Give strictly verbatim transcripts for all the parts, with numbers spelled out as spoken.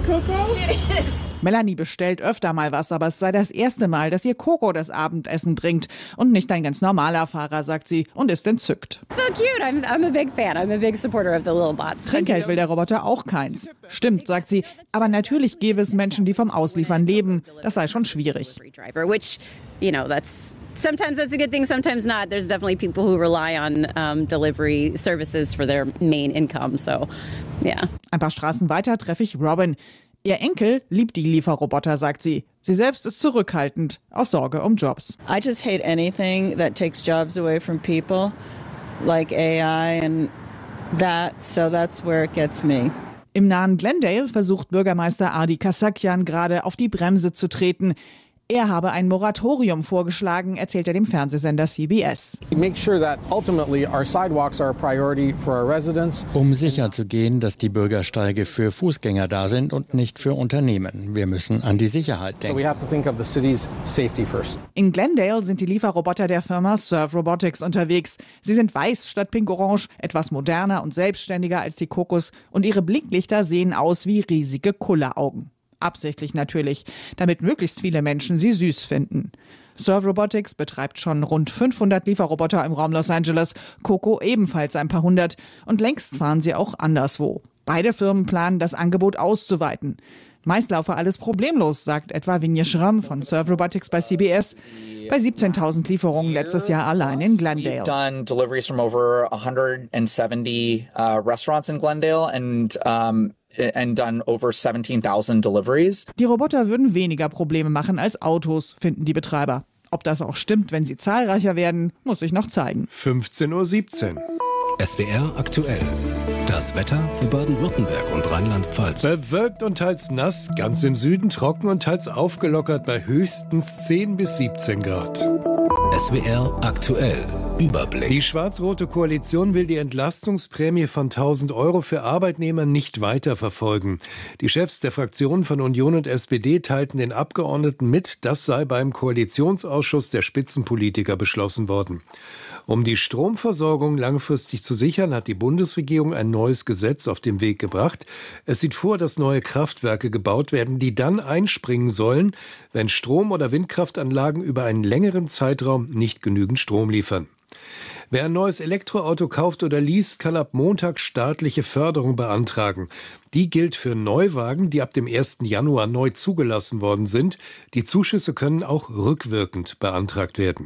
Coco? It is. Melanie bestellt öfter mal was, aber es sei das erste Mal, dass ihr Coco das Abendessen bringt. Und nicht ein ganz normaler Fahrer, sagt sie, und ist entzückt. So cute. I'm, I'm a big fan. I'm a big supporter of the little bots. Trinkgeld will der Roboter auch keins. Stimmt, sagt sie, aber natürlich gäbe es Menschen, die vom Ausliefern leben. Das sei schon schwierig. Which, you know, that's sometimes that's a good thing, sometimes not. There's definitely people who rely on um, delivery services for their main income. So, yeah. Ein paar Straßen weiter treffe ich Robin. Ihr Enkel liebt die Lieferroboter, sagt sie. Sie selbst ist zurückhaltend, aus Sorge um Jobs. I just hate anything that takes jobs away from people, like A I and that, so that's where it gets me. Im nahen Glendale versucht Bürgermeister Adi Kasakian gerade auf die Bremse zu treten. Er habe ein Moratorium vorgeschlagen, erzählt er dem Fernsehsender C B S. Um sicherzugehen, dass die Bürgersteige für Fußgänger da sind und nicht für Unternehmen. Wir müssen an die Sicherheit denken. In Glendale sind die Lieferroboter der Firma Serve Robotics unterwegs. Sie sind weiß statt pink-orange, etwas moderner und selbstständiger als die Cocos und ihre Blinklichter sehen aus wie riesige Kulleraugen. Absichtlich natürlich, damit möglichst viele Menschen sie süß finden. Serve Robotics betreibt schon rund fünfhundert Lieferroboter im Raum Los Angeles, Coco ebenfalls ein paar hundert und längst fahren sie auch anderswo. Beide Firmen planen, das Angebot auszuweiten. Meist laufe alles problemlos, sagt etwa Vinje Schramm von Serve Robotics bei C B S. Bei siebzehntausend Lieferungen letztes Jahr allein in Glendale. We've done deliveries from over one hundred seventy uh, restaurants in Glendale and um and done over seventeen thousand deliveries. Die Roboter würden weniger Probleme machen als Autos, finden die Betreiber. Ob das auch stimmt, wenn sie zahlreicher werden, muss sich noch zeigen. fünfzehn Uhr siebzehn. S W R aktuell. Das Wetter für Baden-Württemberg und Rheinland-Pfalz. Bewölkt und teils nass, ganz im Süden trocken und teils aufgelockert bei höchstens zehn bis siebzehn Grad. S W R aktuell. Überblick. Die schwarz-rote Koalition will die Entlastungsprämie von tausend Euro für Arbeitnehmer nicht weiterverfolgen. Die Chefs der Fraktionen von Union und S P D teilten den Abgeordneten mit, das sei beim Koalitionsausschuss der Spitzenpolitiker beschlossen worden. Um die Stromversorgung langfristig zu sichern, hat die Bundesregierung ein neues Gesetz auf den Weg gebracht. Es sieht vor, dass neue Kraftwerke gebaut werden, die dann einspringen sollen, wenn Strom- oder Windkraftanlagen über einen längeren Zeitraum nicht genügend Strom liefern. Wer ein neues Elektroauto kauft oder least, kann ab Montag staatliche Förderung beantragen. Die gilt für Neuwagen, die ab dem ersten Januar neu zugelassen worden sind. Die Zuschüsse können auch rückwirkend beantragt werden.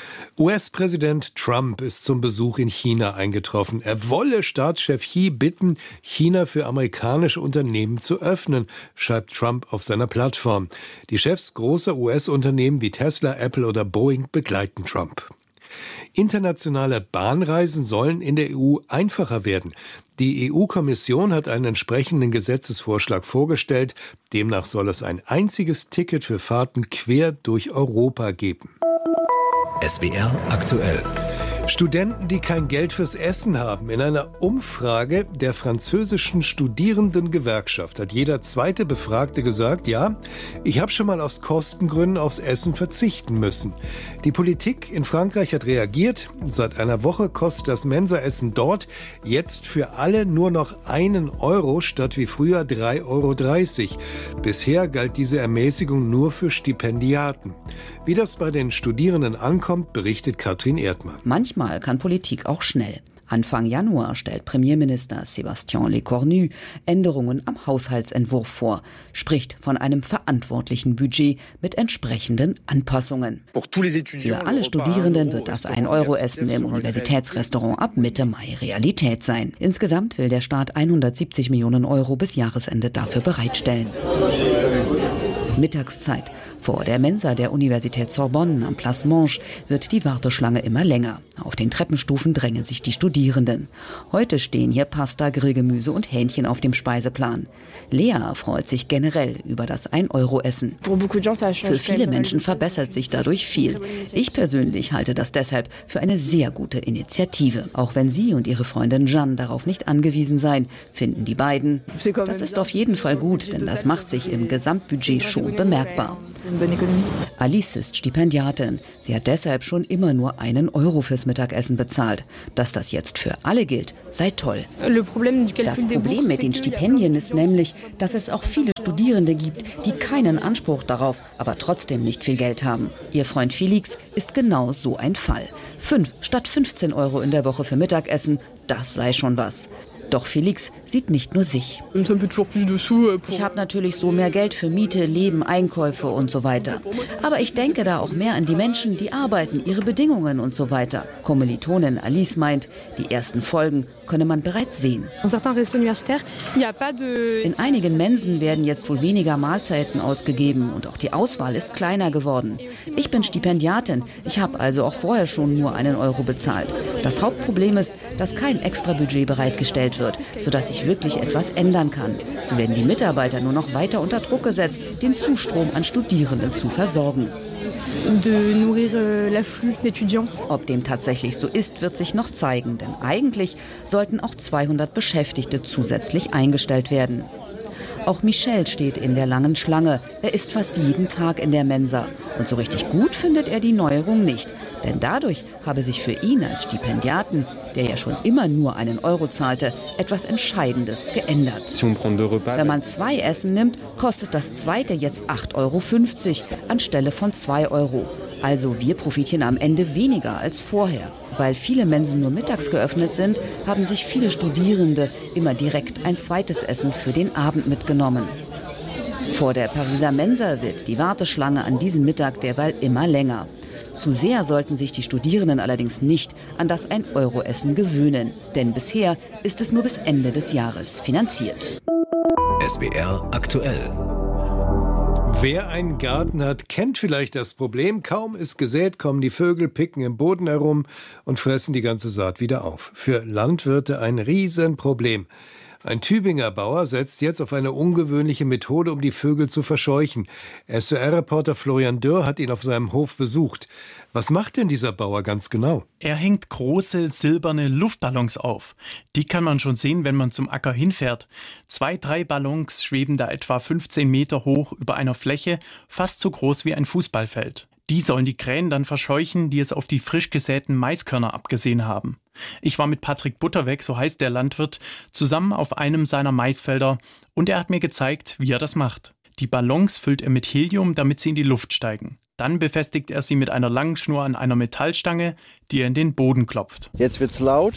U S-Präsident Trump ist zum Besuch in China eingetroffen. Er wolle Staatschef Xi bitten, China für amerikanische Unternehmen zu öffnen, schreibt Trump auf seiner Plattform. Die Chefs großer U S-Unternehmen wie Tesla, Apple oder Boeing begleiten Trump. Internationale Bahnreisen sollen in der E U einfacher werden. Die E U-Kommission hat einen entsprechenden Gesetzesvorschlag vorgestellt. Demnach soll es ein einziges Ticket für Fahrten quer durch Europa geben. S W R aktuell. Studenten, die kein Geld fürs Essen haben. In einer Umfrage der französischen Studierendengewerkschaft hat jeder zweite Befragte gesagt, ja, ich habe schon mal aus Kostengründen aufs Essen verzichten müssen. Die Politik in Frankreich hat reagiert. Seit einer Woche kostet das Mensaessen dort jetzt für alle nur noch einen Euro statt wie früher drei Euro dreißig. Bisher galt diese Ermäßigung nur für Stipendiaten. Wie das bei den Studierenden ankommt, berichtet Katrin Erdmann. Manchmal kann Politik auch schnell. Anfang Januar stellt Premierminister Sébastien Lecornu Änderungen am Haushaltsentwurf vor, spricht von einem verantwortlichen Budget mit entsprechenden Anpassungen. Für alle Studierenden wird das ein Euro Essen im Universitätsrestaurant ab Mitte Mai Realität sein. Insgesamt will der Staat hundertsiebzig Millionen Euro bis Jahresende dafür bereitstellen. Mittagszeit. Vor der Mensa der Universität Sorbonne am Place Monge wird die Warteschlange immer länger. Auf den Treppenstufen drängen sich die Studierenden. Heute stehen hier Pasta, Grillgemüse und Hähnchen auf dem Speiseplan. Lea freut sich generell über das ein Euro Essen. Für viele Menschen verbessert sich dadurch viel. Ich persönlich halte das deshalb für eine sehr gute Initiative. Auch wenn sie und ihre Freundin Jeanne darauf nicht angewiesen seien, finden die beiden, das ist auf jeden Fall gut, denn das macht sich im Gesamtbudget schon nur bemerkbar. Alice ist Stipendiatin. Sie hat deshalb schon immer nur einen Euro fürs Mittagessen bezahlt. Dass das jetzt für alle gilt, sei toll. Das Problem mit den Stipendien ist nämlich, dass es auch viele Studierende gibt, die keinen Anspruch darauf, aber trotzdem nicht viel Geld haben. Ihr Freund Felix ist genau so ein Fall. Fünf statt fünfzehn Euro in der Woche für Mittagessen, das sei schon was. Doch Felix sieht nicht nur sich. Ich habe natürlich so mehr Geld für Miete, Leben, Einkäufe und so weiter. Aber ich denke da auch mehr an die Menschen, die arbeiten, ihre Bedingungen und so weiter. Kommilitonin Alice meint, die ersten Folgen könne man bereits sehen. In einigen Mensen werden jetzt wohl weniger Mahlzeiten ausgegeben und auch die Auswahl ist kleiner geworden. Ich bin Stipendiatin, ich habe also auch vorher schon nur einen Euro bezahlt. Das Hauptproblem ist, dass kein Extrabudget bereitgestellt wird, sodass sich wirklich etwas ändern kann. So werden die Mitarbeiter nur noch weiter unter Druck gesetzt, den Zustrom an Studierenden zu versorgen. Ob dem tatsächlich so ist, wird sich noch zeigen, denn eigentlich sollten auch zweihundert Beschäftigte zusätzlich eingestellt werden. Auch Michel steht in der langen Schlange. Er isst fast jeden Tag in der Mensa. Und so richtig gut findet er die Neuerung nicht. Denn dadurch habe sich für ihn als Stipendiaten, der ja schon immer nur einen Euro zahlte, etwas Entscheidendes geändert. Wenn man zwei Essen nimmt, kostet das zweite jetzt acht Euro fünfzig anstelle von zwei Euro. Also wir profitieren am Ende weniger als vorher. Weil viele Mensen nur mittags geöffnet sind, haben sich viele Studierende immer direkt ein zweites Essen für den Abend mitgenommen. Vor der Pariser Mensa wird die Warteschlange an diesem Mittag derweil immer länger. Zu sehr sollten sich die Studierenden allerdings nicht an das ein Euro Essen gewöhnen. Denn bisher ist es nur bis Ende des Jahres finanziert. S W R aktuell. Wer einen Garten hat, kennt vielleicht das Problem. Kaum ist gesät, kommen die Vögel, picken im Boden herum und fressen die ganze Saat wieder auf. Für Landwirte ein Riesenproblem. Ein Tübinger Bauer setzt jetzt auf eine ungewöhnliche Methode, um die Vögel zu verscheuchen. S W R-Reporter Florian Dürr hat ihn auf seinem Hof besucht. Was macht denn dieser Bauer ganz genau? Er hängt große silberne Luftballons auf. Die kann man schon sehen, wenn man zum Acker hinfährt. Zwei, drei Ballons schweben da etwa fünfzehn Meter hoch über einer Fläche, fast so groß wie ein Fußballfeld. Die sollen die Krähen dann verscheuchen, die es auf die frisch gesäten Maiskörner abgesehen haben. Ich war mit Patrick Butterweg, so heißt der Landwirt, zusammen auf einem seiner Maisfelder und er hat mir gezeigt, wie er das macht. Die Ballons füllt er mit Helium, damit sie in die Luft steigen. Dann befestigt er sie mit einer langen Schnur an einer Metallstange, die er in den Boden klopft. Jetzt wird's laut.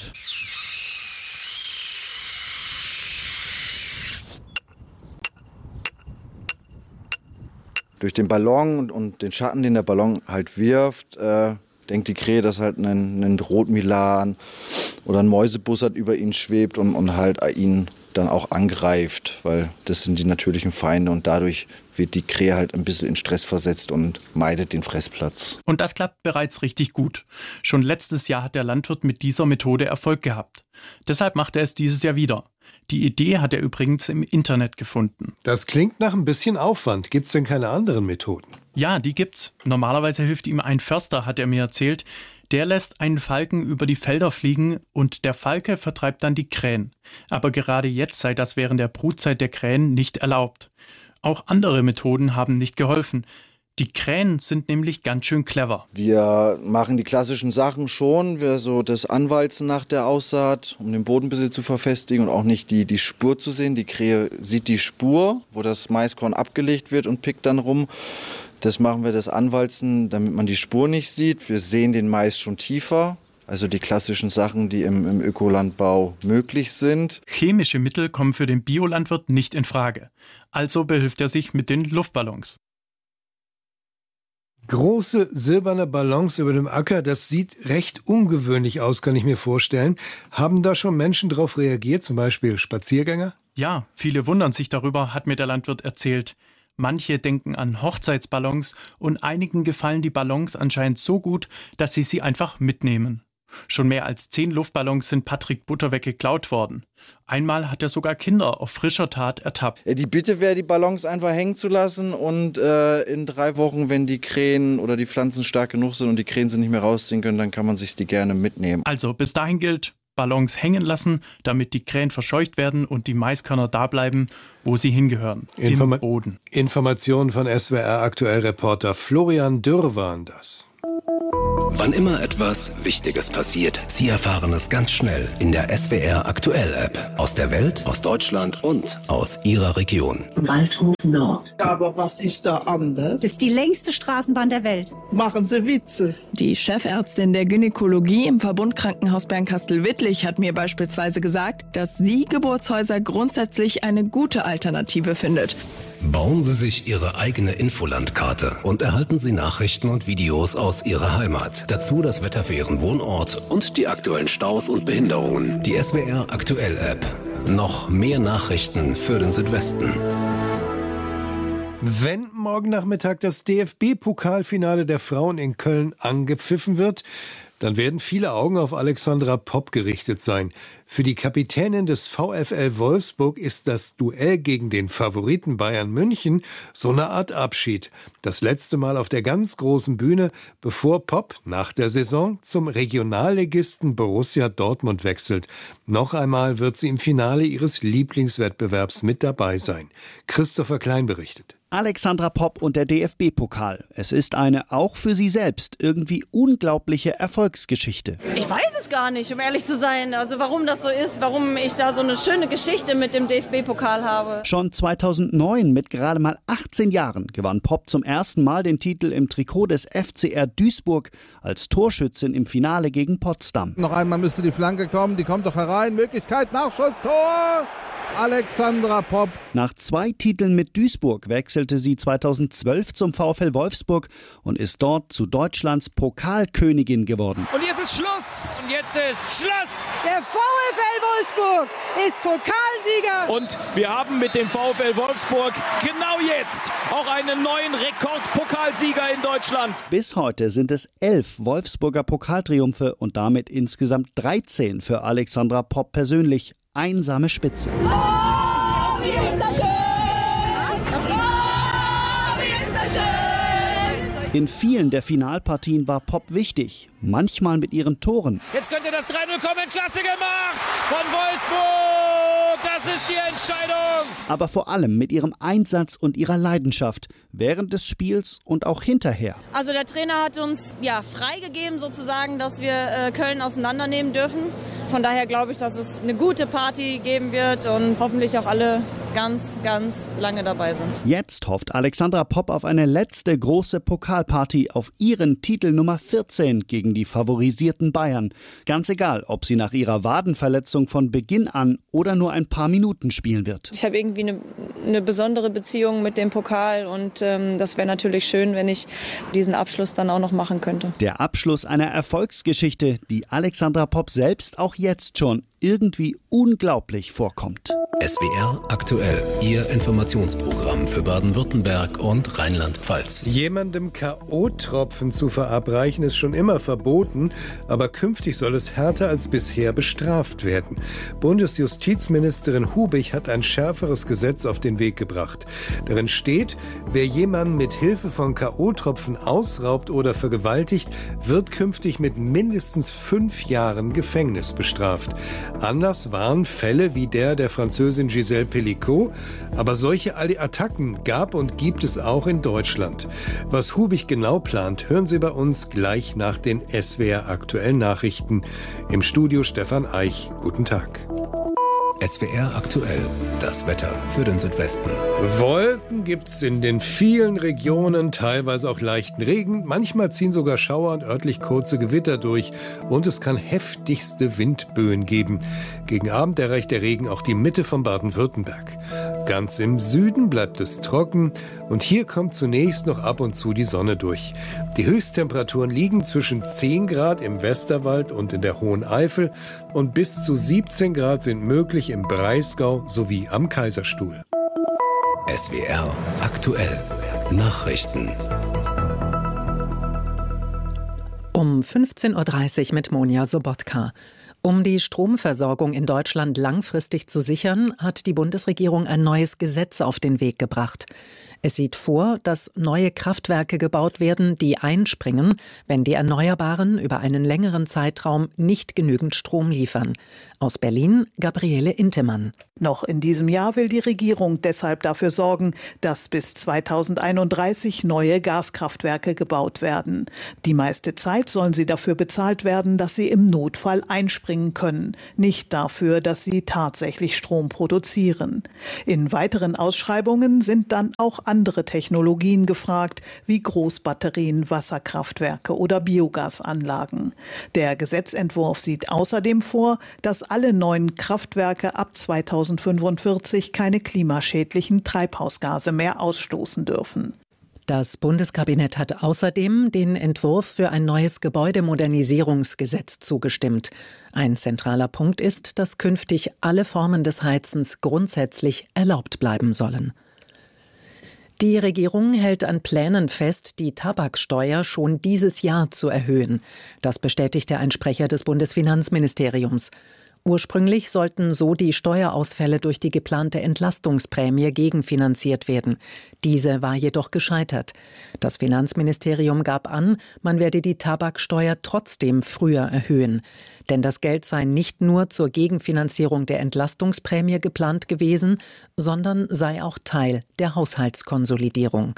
Durch den Ballon und den Schatten, den der Ballon halt wirft, äh, denkt die Krähe, dass halt ein, ein Rotmilan oder ein Mäusebussard über ihn schwebt und, und halt ihn dann auch angreift, weil das sind die natürlichen Feinde und dadurch wird die Krähe halt ein bisschen in Stress versetzt und meidet den Fressplatz. Und das klappt bereits richtig gut. Schon letztes Jahr hat der Landwirt mit dieser Methode Erfolg gehabt. Deshalb macht er es dieses Jahr wieder. Die Idee hat er übrigens im Internet gefunden. Das klingt nach ein bisschen Aufwand. Gibt's denn keine anderen Methoden? Ja, die gibt's. Normalerweise hilft ihm ein Förster, hat er mir erzählt. Der lässt einen Falken über die Felder fliegen und der Falke vertreibt dann die Krähen. Aber gerade jetzt sei das während der Brutzeit der Krähen nicht erlaubt. Auch andere Methoden haben nicht geholfen. Die Krähen sind nämlich ganz schön clever. Wir machen die klassischen Sachen schon, wir so das Anwalzen nach der Aussaat, um den Boden ein bisschen zu verfestigen und auch nicht die, die Spur zu sehen. Die Krähe sieht die Spur, wo das Maiskorn abgelegt wird und pickt dann rum. Das machen wir, das Anwalzen, damit man die Spur nicht sieht. Wir sehen den Mais schon tiefer. Also die klassischen Sachen, die im, im Ökolandbau möglich sind. Chemische Mittel kommen für den Biolandwirt nicht in Frage. Also behilft er sich mit den Luftballons. Große silberne Ballons über dem Acker, das sieht recht ungewöhnlich aus, kann ich mir vorstellen. Haben da schon Menschen darauf reagiert, zum Beispiel Spaziergänger? Ja, viele wundern sich darüber, hat mir der Landwirt erzählt. Manche denken an Hochzeitsballons und einigen gefallen die Ballons anscheinend so gut, dass sie sie einfach mitnehmen. Schon mehr als zehn Luftballons sind Patrick Butterweg geklaut worden. Einmal hat er sogar Kinder auf frischer Tat ertappt. Die Bitte wäre, die Ballons einfach hängen zu lassen und äh, in drei Wochen, wenn die Krähen oder die Pflanzen stark genug sind und die Krähen sie nicht mehr rausziehen können, dann kann man sich die gerne mitnehmen. Also bis dahin gilt, Ballons hängen lassen, damit die Krähen verscheucht werden und die Maiskörner da bleiben, wo sie hingehören, Informa- im Boden. Informationen von S W R-Aktuell-Reporter Florian Dürr waren das. Wann immer etwas Wichtiges passiert, Sie erfahren es ganz schnell in der S W R Aktuell App. Aus der Welt, aus Deutschland und aus Ihrer Region. Waldhof Nord. Aber was ist da anders? Das ist die längste Straßenbahn der Welt. Machen Sie Witze. Die Chefärztin der Gynäkologie im Verbundkrankenhaus Bernkastel-Wittlich hat mir beispielsweise gesagt, dass sie Geburtshäuser grundsätzlich eine gute Alternative findet. Bauen Sie sich Ihre eigene Infolandkarte und erhalten Sie Nachrichten und Videos aus Ihrer Heimat. Dazu das Wetter für Ihren Wohnort und die aktuellen Staus und Behinderungen. Die S W R Aktuell App. Noch mehr Nachrichten für den Südwesten. Wenn morgen Nachmittag das D F B-Pokalfinale der Frauen in Köln angepfiffen wird, dann werden viele Augen auf Alexandra Popp gerichtet sein. Für die Kapitänin des VfL Wolfsburg ist das Duell gegen den Favoriten Bayern München so eine Art Abschied. Das letzte Mal auf der ganz großen Bühne, bevor Popp nach der Saison zum Regionalligisten Borussia Dortmund wechselt. Noch einmal wird sie im Finale ihres Lieblingswettbewerbs mit dabei sein. Christopher Klein berichtet. Alexandra Popp und der D F B-Pokal. Es ist eine auch für sie selbst irgendwie unglaubliche Erfolgsgeschichte. Ich weiß es gar nicht, um ehrlich zu sein. Also warum das so ist, warum ich da so eine schöne Geschichte mit dem D F B-Pokal habe. Schon zweitausendneun, mit gerade mal achtzehn Jahren, gewann Popp zum ersten Mal den Titel im Trikot des F C R Duisburg als Torschützin im Finale gegen Potsdam. Noch einmal müsste die Flanke kommen, die kommt doch herein. Möglichkeit, Nachschuss, Tor! Alexandra Popp. Nach zwei Titeln mit Duisburg wechselte sie zweitausendzwölf zum VfL Wolfsburg und ist dort zu Deutschlands Pokalkönigin geworden. Und jetzt ist Schluss! Und jetzt ist Schluss! Der VfL Wolfsburg ist Pokalsieger! Und wir haben mit dem VfL Wolfsburg genau jetzt auch einen neuen Rekordpokalsieger in Deutschland. Bis heute sind es elf Wolfsburger Pokaltriumphe und damit insgesamt dreizehn für Alexandra Popp persönlich. Einsame Spitze. Oh, wie ist das schön! Oh, wie ist das schön! In vielen der Finalpartien war Popp wichtig, manchmal mit ihren Toren. Jetzt könnte das drei null kommen, klasse gemacht von Wolfsburg! Das ist die Entscheidung! Aber vor allem mit ihrem Einsatz und ihrer Leidenschaft, während des Spiels und auch hinterher. Also der Trainer hat uns ja freigegeben sozusagen, dass wir äh, Köln auseinandernehmen dürfen. Von daher glaube ich, dass es eine gute Party geben wird und hoffentlich auch alle ganz, ganz lange dabei sind. Jetzt hofft Alexandra Popp auf eine letzte große Pokalparty auf ihren Titel Nummer vierzehn gegen die favorisierten Bayern. Ganz egal, ob sie nach ihrer Wadenverletzung von Beginn an oder nur ein paar Minuten spielen wird. Ich habe irgendwie eine, eine besondere Beziehung mit dem Pokal und ähm, das wäre natürlich schön, wenn ich diesen Abschluss dann auch noch machen könnte. Der Abschluss einer Erfolgsgeschichte, die Alexandra Popp selbst auch jetzt schon irgendwie unglaublich vorkommt. S W R aktuell, Ihr Informationsprogramm für Baden-Württemberg und Rheinland-Pfalz. Jemandem K O-Tropfen zu verabreichen ist schon immer verboten, aber künftig soll es härter als bisher bestraft werden. Bundesjustizministerin Hubich hat ein schärferes Gesetz auf den Weg gebracht. Darin steht, wer jemanden mit Hilfe von K O-Tropfen ausraubt oder vergewaltigt, wird künftig mit mindestens fünf Jahren Gefängnis bestraft. Anders waren Fälle wie der der Französin Gisèle Pelicot, aber solche Attacken gab und gibt es auch in Deutschland. Was Hubich genau plant, hören Sie bei uns gleich nach den S W R aktuellen Nachrichten. Im Studio Stefan Eich. Guten Tag. S W R aktuell, das Wetter für den Südwesten. Wolken gibt's in den vielen Regionen, teilweise auch leichten Regen. Manchmal ziehen sogar Schauer und örtlich kurze Gewitter durch. Und es kann heftigste Windböen geben. Gegen Abend erreicht der Regen auch die Mitte von Baden-Württemberg. Ganz im Süden bleibt es trocken und hier kommt zunächst noch ab und zu die Sonne durch. Die Höchsttemperaturen liegen zwischen zehn Grad im Westerwald und in der Hohen Eifel und bis zu siebzehn Grad sind möglich im Breisgau sowie am Kaiserstuhl. S W R aktuell Nachrichten. Um fünfzehn Uhr dreißig mit Monja Sobotka. Um die Stromversorgung in Deutschland langfristig zu sichern, hat die Bundesregierung ein neues Gesetz auf den Weg gebracht. Es sieht vor, dass neue Kraftwerke gebaut werden, die einspringen, wenn die Erneuerbaren über einen längeren Zeitraum nicht genügend Strom liefern. Aus Berlin, Gabriele Intemann. Noch in diesem Jahr will die Regierung deshalb dafür sorgen, dass bis zweitausendeinunddreißig neue Gaskraftwerke gebaut werden. Die meiste Zeit sollen sie dafür bezahlt werden, dass sie im Notfall einspringen können, nicht dafür, dass sie tatsächlich Strom produzieren. In weiteren Ausschreibungen sind dann auch andere Technologien gefragt, wie Großbatterien, Wasserkraftwerke oder Biogasanlagen. Der Gesetzentwurf sieht außerdem vor, dass alle neuen Kraftwerke ab zweitausendfünfundvierzig keine klimaschädlichen Treibhausgase mehr ausstoßen dürfen. Das Bundeskabinett hat außerdem den Entwurf für ein neues Gebäudemodernisierungsgesetz zugestimmt. Ein zentraler Punkt ist, dass künftig alle Formen des Heizens grundsätzlich erlaubt bleiben sollen. Die Regierung hält an Plänen fest, die Tabaksteuer schon dieses Jahr zu erhöhen. Das bestätigte ein Sprecher des Bundesfinanzministeriums. Ursprünglich sollten so die Steuerausfälle durch die geplante Entlastungsprämie gegenfinanziert werden. Diese war jedoch gescheitert. Das Finanzministerium gab an, man werde die Tabaksteuer trotzdem früher erhöhen. Denn das Geld sei nicht nur zur Gegenfinanzierung der Entlastungsprämie geplant gewesen, sondern sei auch Teil der Haushaltskonsolidierung.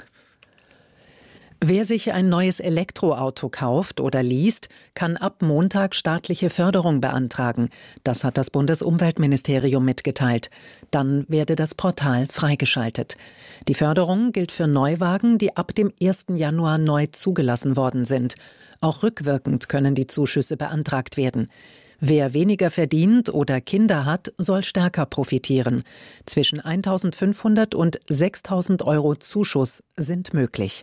Wer sich ein neues Elektroauto kauft oder liest, kann ab Montag staatliche Förderung beantragen. Das hat das Bundesumweltministerium mitgeteilt. Dann werde das Portal freigeschaltet. Die Förderung gilt für Neuwagen, die ab dem ersten Januar neu zugelassen worden sind. Auch rückwirkend können die Zuschüsse beantragt werden. Wer weniger verdient oder Kinder hat, soll stärker profitieren. Zwischen eintausendfünfhundert und sechstausend Euro Zuschuss sind möglich.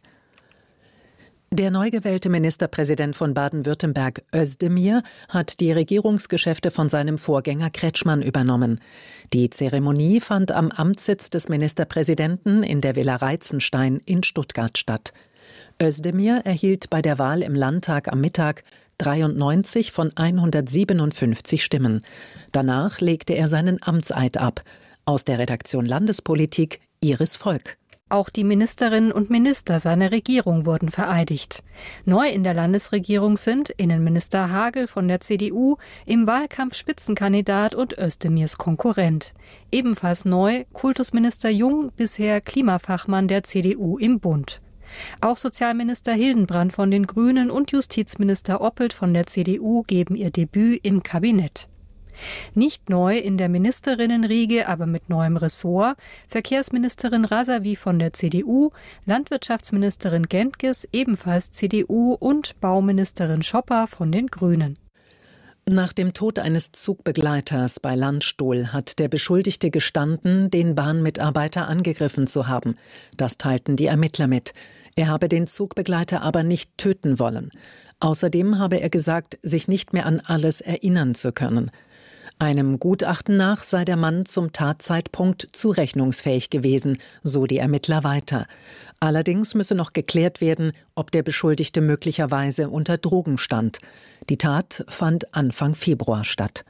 Der neu gewählte Ministerpräsident von Baden-Württemberg, Özdemir, hat die Regierungsgeschäfte von seinem Vorgänger Kretschmann übernommen. Die Zeremonie fand am Amtssitz des Ministerpräsidenten in der Villa Reitzenstein in Stuttgart statt. Özdemir erhielt bei der Wahl im Landtag am Mittag dreiundneunzig von hundertsiebenundfünfzig Stimmen. Danach legte er seinen Amtseid ab. Aus der Redaktion Landespolitik Iris Volk. Auch die Ministerinnen und Minister seiner Regierung wurden vereidigt. Neu in der Landesregierung sind Innenminister Hagel von der C D U, im Wahlkampf Spitzenkandidat und Özdemirs Konkurrent. Ebenfalls neu Kultusminister Jung, bisher Klimafachmann der C D U im Bund. Auch Sozialminister Hildenbrand von den Grünen und Justizminister Oppelt von der C D U geben ihr Debüt im Kabinett. Nicht neu in der Ministerinnenriege, aber mit neuem Ressort: Verkehrsministerin Rasavi von der C D U, Landwirtschaftsministerin Gentges, ebenfalls C D U, und Bauministerin Schopper von den Grünen. Nach dem Tod eines Zugbegleiters bei Landstuhl hat der Beschuldigte gestanden, den Bahnmitarbeiter angegriffen zu haben. Das teilten die Ermittler mit. Er habe den Zugbegleiter aber nicht töten wollen. Außerdem habe er gesagt, sich nicht mehr an alles erinnern zu können. Einem Gutachten nach sei der Mann zum Tatzeitpunkt zurechnungsfähig gewesen, so die Ermittler weiter. Allerdings müsse noch geklärt werden, ob der Beschuldigte möglicherweise unter Drogen stand. Die Tat fand Anfang Februar statt.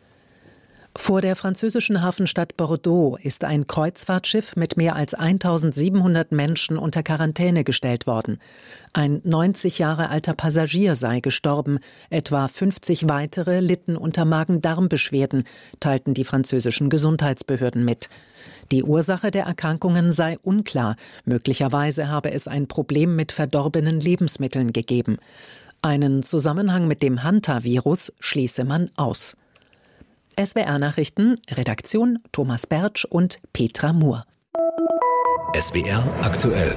Vor der französischen Hafenstadt Bordeaux ist ein Kreuzfahrtschiff mit mehr als eintausendsiebenhundert Menschen unter Quarantäne gestellt worden. Ein neunzig Jahre alter Passagier sei gestorben, etwa fünfzig weitere litten unter Magen-Darm-Beschwerden, teilten die französischen Gesundheitsbehörden mit. Die Ursache der Erkrankungen sei unklar, möglicherweise habe es ein Problem mit verdorbenen Lebensmitteln gegeben. Einen Zusammenhang mit dem Hantavirus schließe man aus. S W R-Nachrichten, Redaktion Thomas Bertsch und Petra Muhr. S W R aktuell.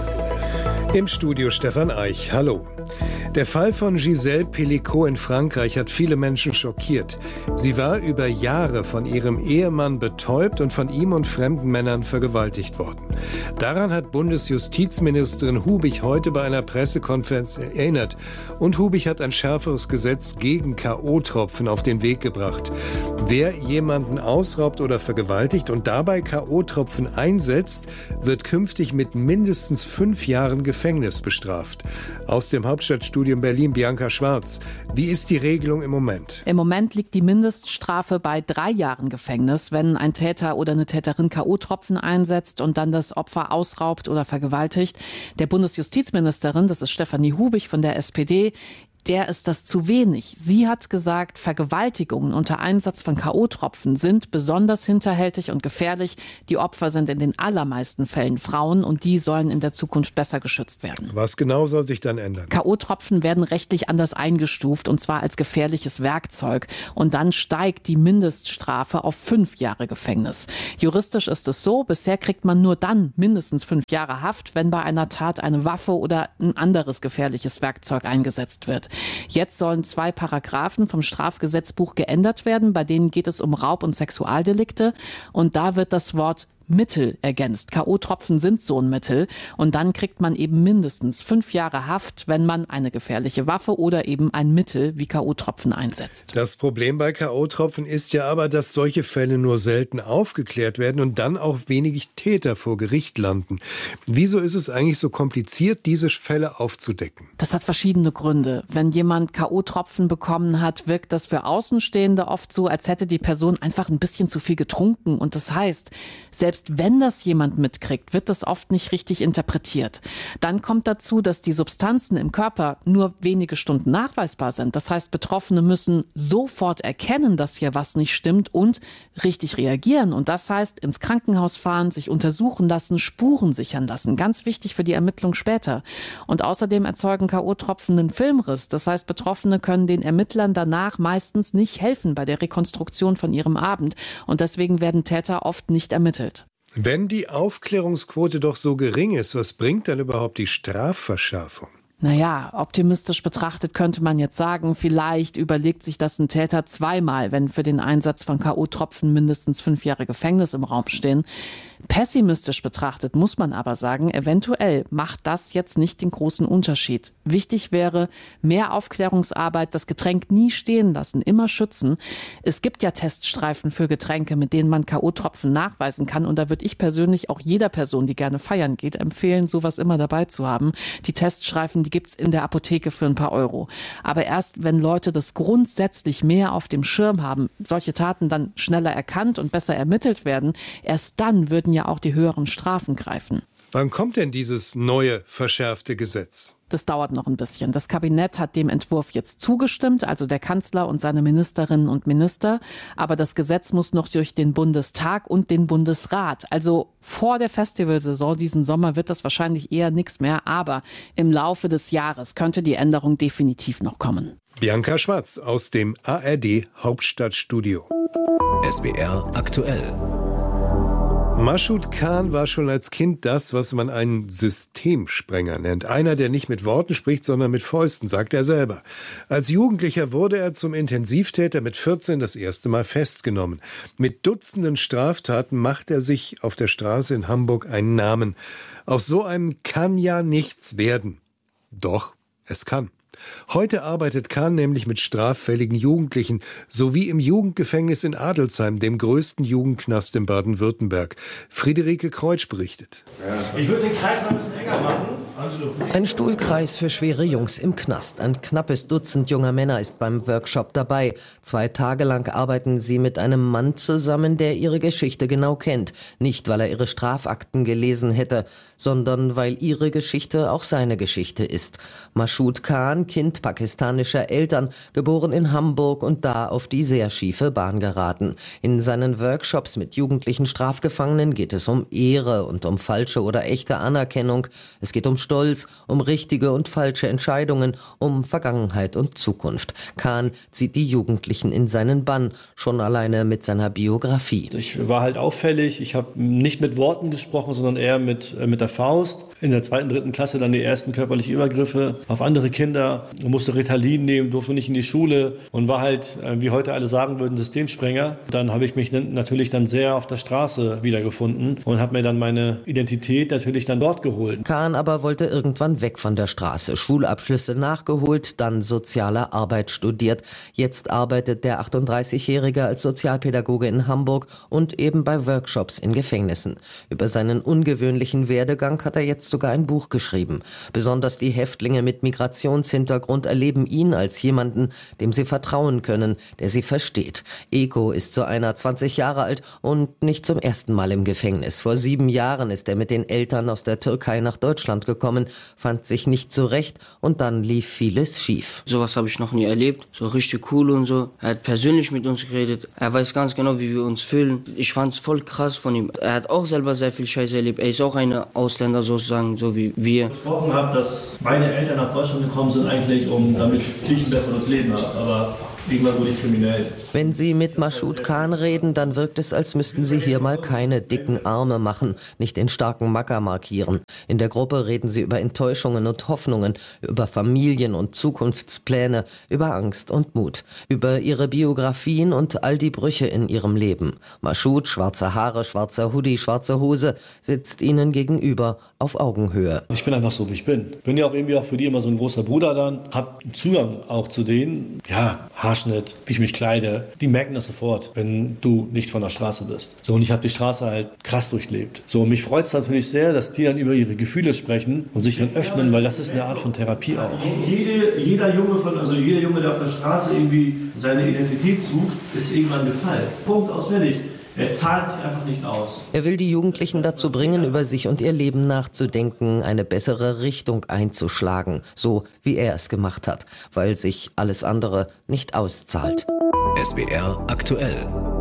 Im Studio Stefan Eich. Hallo. Der Fall von Gisèle Pelicot in Frankreich hat viele Menschen schockiert. Sie war über Jahre von ihrem Ehemann betäubt und von ihm und fremden Männern vergewaltigt worden. Daran hat Bundesjustizministerin Hubich heute bei einer Pressekonferenz erinnert. Und Hubich hat ein schärferes Gesetz gegen K O-Tropfen auf den Weg gebracht. Wer jemanden ausraubt oder vergewaltigt und dabei K O-Tropfen einsetzt, wird künftig mit mindestens fünf Jahren Gefängnis bestraft. Aus dem Hauptstadtstudio Hauptstadtstudio in Berlin, Bianca Schwarz. Wie ist die Regelung im Moment? Im Moment liegt die Mindeststrafe bei drei Jahren Gefängnis, wenn ein Täter oder eine Täterin K O-Tropfen einsetzt und dann das Opfer ausraubt oder vergewaltigt. Der Bundesjustizministerin, das ist Stefanie Hubig von der S P D, der ist das zu wenig. Sie hat gesagt, Vergewaltigungen unter Einsatz von K O-Tropfen sind besonders hinterhältig und gefährlich. Die Opfer sind in den allermeisten Fällen Frauen und die sollen in der Zukunft besser geschützt werden. Was genau soll sich dann ändern? K O-Tropfen werden rechtlich anders eingestuft und zwar als gefährliches Werkzeug. Und dann steigt die Mindeststrafe auf fünf Jahre Gefängnis. Juristisch ist es so, bisher kriegt man nur dann mindestens fünf Jahre Haft, wenn bei einer Tat eine Waffe oder ein anderes gefährliches Werkzeug eingesetzt wird. Jetzt sollen zwei Paragraphen vom Strafgesetzbuch geändert werden, bei denen geht es um Raub- und Sexualdelikte und da wird das Wort Mittel ergänzt. K O-Tropfen sind so ein Mittel und dann kriegt man eben mindestens fünf Jahre Haft, wenn man eine gefährliche Waffe oder eben ein Mittel wie K O-Tropfen einsetzt. Das Problem bei K O-Tropfen ist ja aber, dass solche Fälle nur selten aufgeklärt werden und dann auch wenig Täter vor Gericht landen. Wieso ist es eigentlich so kompliziert, diese Fälle aufzudecken? Das hat verschiedene Gründe. Wenn jemand K O-Tropfen bekommen hat, wirkt das für Außenstehende oft so, als hätte die Person einfach ein bisschen zu viel getrunken. Und das heißt, selbst Selbst wenn das jemand mitkriegt, wird das oft nicht richtig interpretiert. Dann kommt dazu, dass die Substanzen im Körper nur wenige Stunden nachweisbar sind. Das heißt, Betroffene müssen sofort erkennen, dass hier was nicht stimmt und richtig reagieren. Und das heißt, ins Krankenhaus fahren, sich untersuchen lassen, Spuren sichern lassen. Ganz wichtig für die Ermittlung später. Und außerdem erzeugen K O-Tropfen einen Filmriss. Das heißt, Betroffene können den Ermittlern danach meistens nicht helfen bei der Rekonstruktion von ihrem Abend. Und deswegen werden Täter oft nicht ermittelt. Wenn die Aufklärungsquote doch so gering ist, was bringt dann überhaupt die Strafverschärfung? Naja, optimistisch betrachtet könnte man jetzt sagen, vielleicht überlegt sich das ein Täter zweimal, wenn für den Einsatz von K O-Tropfen mindestens fünf Jahre Gefängnis im Raum stehen. Pessimistisch betrachtet muss man aber sagen, eventuell macht das jetzt nicht den großen Unterschied. Wichtig wäre mehr Aufklärungsarbeit, das Getränk nie stehen lassen, immer schützen. Es gibt ja Teststreifen für Getränke, mit denen man K O-Tropfen nachweisen kann. Und da würde ich persönlich auch jeder Person, die gerne feiern geht, empfehlen, sowas immer dabei zu haben. Die Teststreifen, die gibt's in der Apotheke für ein paar Euro. Aber erst wenn Leute das grundsätzlich mehr auf dem Schirm haben, solche Taten dann schneller erkannt und besser ermittelt werden, erst dann würden ja auch die höheren Strafen greifen. Wann kommt denn dieses neue, verschärfte Gesetz? Das dauert noch ein bisschen. Das Kabinett hat dem Entwurf jetzt zugestimmt, also der Kanzler und seine Ministerinnen und Minister. Aber das Gesetz muss noch durch den Bundestag und den Bundesrat. Also vor der Festivalsaison diesen Sommer wird das wahrscheinlich eher nichts mehr. Aber im Laufe des Jahres könnte die Änderung definitiv noch kommen. Bianca Schwarz aus dem A R D Hauptstadtstudio. S W R aktuell. Mashoud Khan war schon als Kind das, was man einen Systemsprenger nennt. Einer, der nicht mit Worten spricht, sondern mit Fäusten, sagt er selber. Als Jugendlicher wurde er zum Intensivtäter mit vierzehn das erste Mal festgenommen. Mit Dutzenden Straftaten macht er sich auf der Straße in Hamburg einen Namen. Aus so einem kann ja nichts werden. Doch, es kann. Heute arbeitet Khan nämlich mit straffälligen Jugendlichen, sowie im Jugendgefängnis in Adelsheim, dem größten Jugendknast in Baden-Württemberg. Friederike Kreutsch berichtet. Ich würde den Kreis noch ein bisschen enger machen. Ein Stuhlkreis für schwere Jungs im Knast. Ein knappes Dutzend junger Männer ist beim Workshop dabei. Zwei Tage lang arbeiten sie mit einem Mann zusammen, der ihre Geschichte genau kennt. Nicht, weil er ihre Strafakten gelesen hätte, sondern weil ihre Geschichte auch seine Geschichte ist. Mashoud Khan, Kind pakistanischer Eltern, geboren in Hamburg und da auf die sehr schiefe Bahn geraten. In seinen Workshops mit jugendlichen Strafgefangenen geht es um Ehre und um falsche oder echte Anerkennung. Es geht um Stolz, um richtige und falsche Entscheidungen, um Vergangenheit und Zukunft. Khan zieht die Jugendlichen in seinen Bann, schon alleine mit seiner Biografie. Ich war halt auffällig, ich habe nicht mit Worten gesprochen, sondern eher mit, äh, mit der Faust. In der zweiten, dritten Klasse dann die ersten körperlichen Übergriffe auf andere Kinder. Ich musste Ritalin nehmen, durfte nicht in die Schule und war halt, äh, wie heute alle sagen würden, Systemsprenger. Dann habe ich mich natürlich dann sehr auf der Straße wiedergefunden und habe mir dann meine Identität natürlich dann dort geholt. Khan aber wollte wollte irgendwann weg von der Straße, Schulabschlüsse nachgeholt, dann soziale Arbeit studiert. Jetzt arbeitet der achtunddreißigjährige als Sozialpädagoge in Hamburg und eben bei Workshops in Gefängnissen. Über seinen ungewöhnlichen Werdegang hat er jetzt sogar ein Buch geschrieben. Besonders die Häftlinge mit Migrationshintergrund erleben ihn als jemanden, dem sie vertrauen können, der sie versteht. Eko ist so einer, zwanzig Jahre alt und nicht zum ersten Mal im Gefängnis. Vor sieben Jahren ist er mit den Eltern aus der Türkei nach Deutschland gekommen, fand sich nicht zurecht und dann lief vieles schief. Sowas habe ich noch nie erlebt, so richtig cool und so. Er hat persönlich mit uns geredet, er weiß ganz genau, wie wir uns fühlen. Ich fand es voll krass von ihm. Er hat auch selber sehr viel Scheiße erlebt. Er ist auch ein Ausländer sozusagen, so wie wir. Ich gesprochen habe, dass meine Eltern nach Deutschland gekommen sind, eigentlich um damit ich ein besseres Leben habe, aber irgendwann wurde ich kriminell. Wenn Sie mit Mashoud Khan reden, dann wirkt es, als müssten Sie hier mal keine dicken Arme machen, nicht den starken Macker markieren. In der Gruppe reden Sie über Enttäuschungen und Hoffnungen, über Familien und Zukunftspläne, über Angst und Mut, über ihre Biografien und all die Brüche in ihrem Leben. Mashoud, schwarze Haare, schwarzer Hoodie, schwarze Hose, sitzt ihnen gegenüber auf Augenhöhe. Ich bin einfach so, wie ich bin. Bin ja auch irgendwie auch für die immer so ein großer Bruder dann. Hab einen Zugang auch zu denen. Ja, Haarschnitt, wie ich mich kleide. Die merken das sofort, wenn du nicht von der Straße bist. So, und ich habe die Straße halt krass durchlebt. So, und mich freut es natürlich sehr, dass die dann über ihre Gefühle sprechen und sich dann öffnen, weil das ist eine Art von Therapie auch. Jede, jeder Junge von, also jeder Junge, der auf der Straße irgendwie seine Identität sucht, ist irgendwann gefallen. Punkt, auswendig. Es zahlt sich einfach nicht aus. Er will die Jugendlichen dazu bringen, über sich und ihr Leben nachzudenken, eine bessere Richtung einzuschlagen, so wie er es gemacht hat, weil sich alles andere nicht auszahlt. S W R aktuell.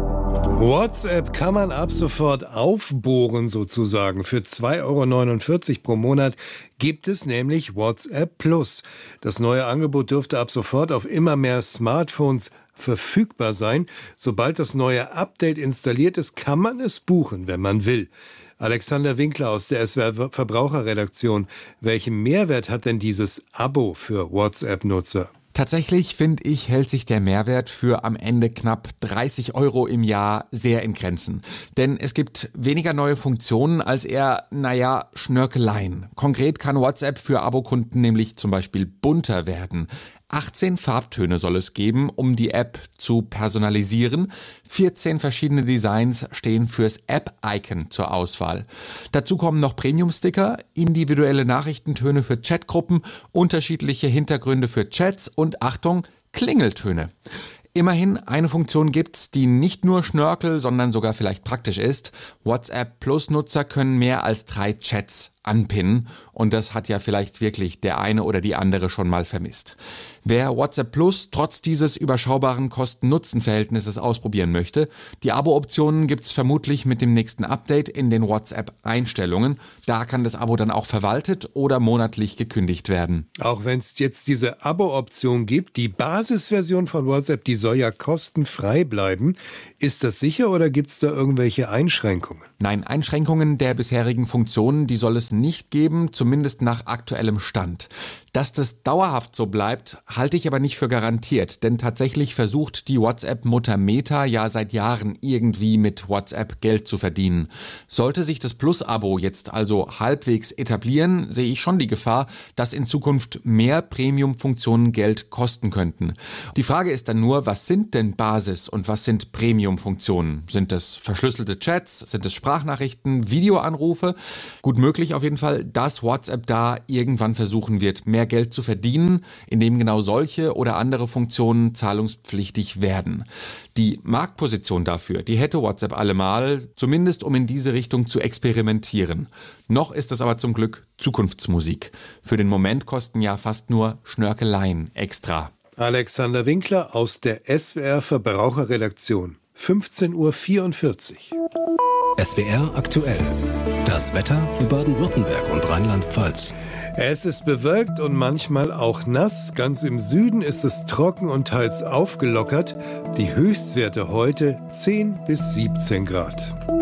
WhatsApp kann man ab sofort aufbohren sozusagen. Für zwei Euro neunundvierzig pro Monat gibt es nämlich WhatsApp Plus. Das neue Angebot dürfte ab sofort auf immer mehr Smartphones verfügbar sein. Sobald das neue Update installiert ist, kann man es buchen, wenn man will. Alexander Winkler aus der S W R Verbraucherredaktion. Welchen Mehrwert hat denn dieses Abo für WhatsApp-Nutzer? Tatsächlich, finde ich, hält sich der Mehrwert für am Ende knapp dreißig Euro im Jahr sehr in Grenzen. Denn es gibt weniger neue Funktionen als eher, naja, Schnörkeleien. Konkret kann WhatsApp für Abokunden nämlich zum Beispiel bunter werden. achtzehn Farbtöne soll es geben, um die App zu personalisieren. vierzehn verschiedene Designs stehen fürs App-Icon zur Auswahl. Dazu kommen noch Premium-Sticker, individuelle Nachrichtentöne für Chatgruppen, unterschiedliche Hintergründe für Chats und, Achtung, Klingeltöne. Immerhin, eine Funktion gibt's, die nicht nur Schnörkel, sondern sogar vielleicht praktisch ist. WhatsApp Plus-Nutzer können mehr als drei Chats anpinnen. Und das hat ja vielleicht wirklich der eine oder die andere schon mal vermisst. Wer WhatsApp Plus trotz dieses überschaubaren Kosten-Nutzen-Verhältnisses ausprobieren möchte, die Abo-Optionen gibt's vermutlich mit dem nächsten Update in den WhatsApp-Einstellungen. Da kann das Abo dann auch verwaltet oder monatlich gekündigt werden. Auch wenn es jetzt diese Abo-Option gibt, die Basisversion von WhatsApp, die soll ja kostenfrei bleiben. Ist das sicher oder gibt's da irgendwelche Einschränkungen? Nein, Einschränkungen der bisherigen Funktionen, die soll es nicht geben, zumindest nach aktuellem Stand. Dass das dauerhaft so bleibt, halte ich aber nicht für garantiert, denn tatsächlich versucht die WhatsApp-Mutter Meta ja seit Jahren irgendwie mit WhatsApp Geld zu verdienen. Sollte sich das Plus-Abo jetzt also halbwegs etablieren, sehe ich schon die Gefahr, dass in Zukunft mehr Premium-Funktionen Geld kosten könnten. Die Frage ist dann nur, was sind denn Basis- und was sind Premium-Funktionen? Sind das verschlüsselte Chats? Sind es Sprachnachrichten, Videoanrufe? Gut möglich auf jeden Fall, dass WhatsApp da irgendwann versuchen wird, mehr Geld zu verdienen, indem genau solche oder andere Funktionen zahlungspflichtig werden. Die Marktposition dafür, die hätte WhatsApp allemal, zumindest um in diese Richtung zu experimentieren. Noch ist es aber zum Glück Zukunftsmusik. Für den Moment kosten ja fast nur Schnörkeleien extra. Alexander Winkler aus der S W R Verbraucherredaktion. fünfzehn Uhr vierundvierzig. S W R aktuell. Das Wetter für Baden-Württemberg und Rheinland-Pfalz. Es ist bewölkt und manchmal auch nass. Ganz im Süden ist es trocken und teils aufgelockert. Die Höchstwerte heute zehn bis siebzehn Grad.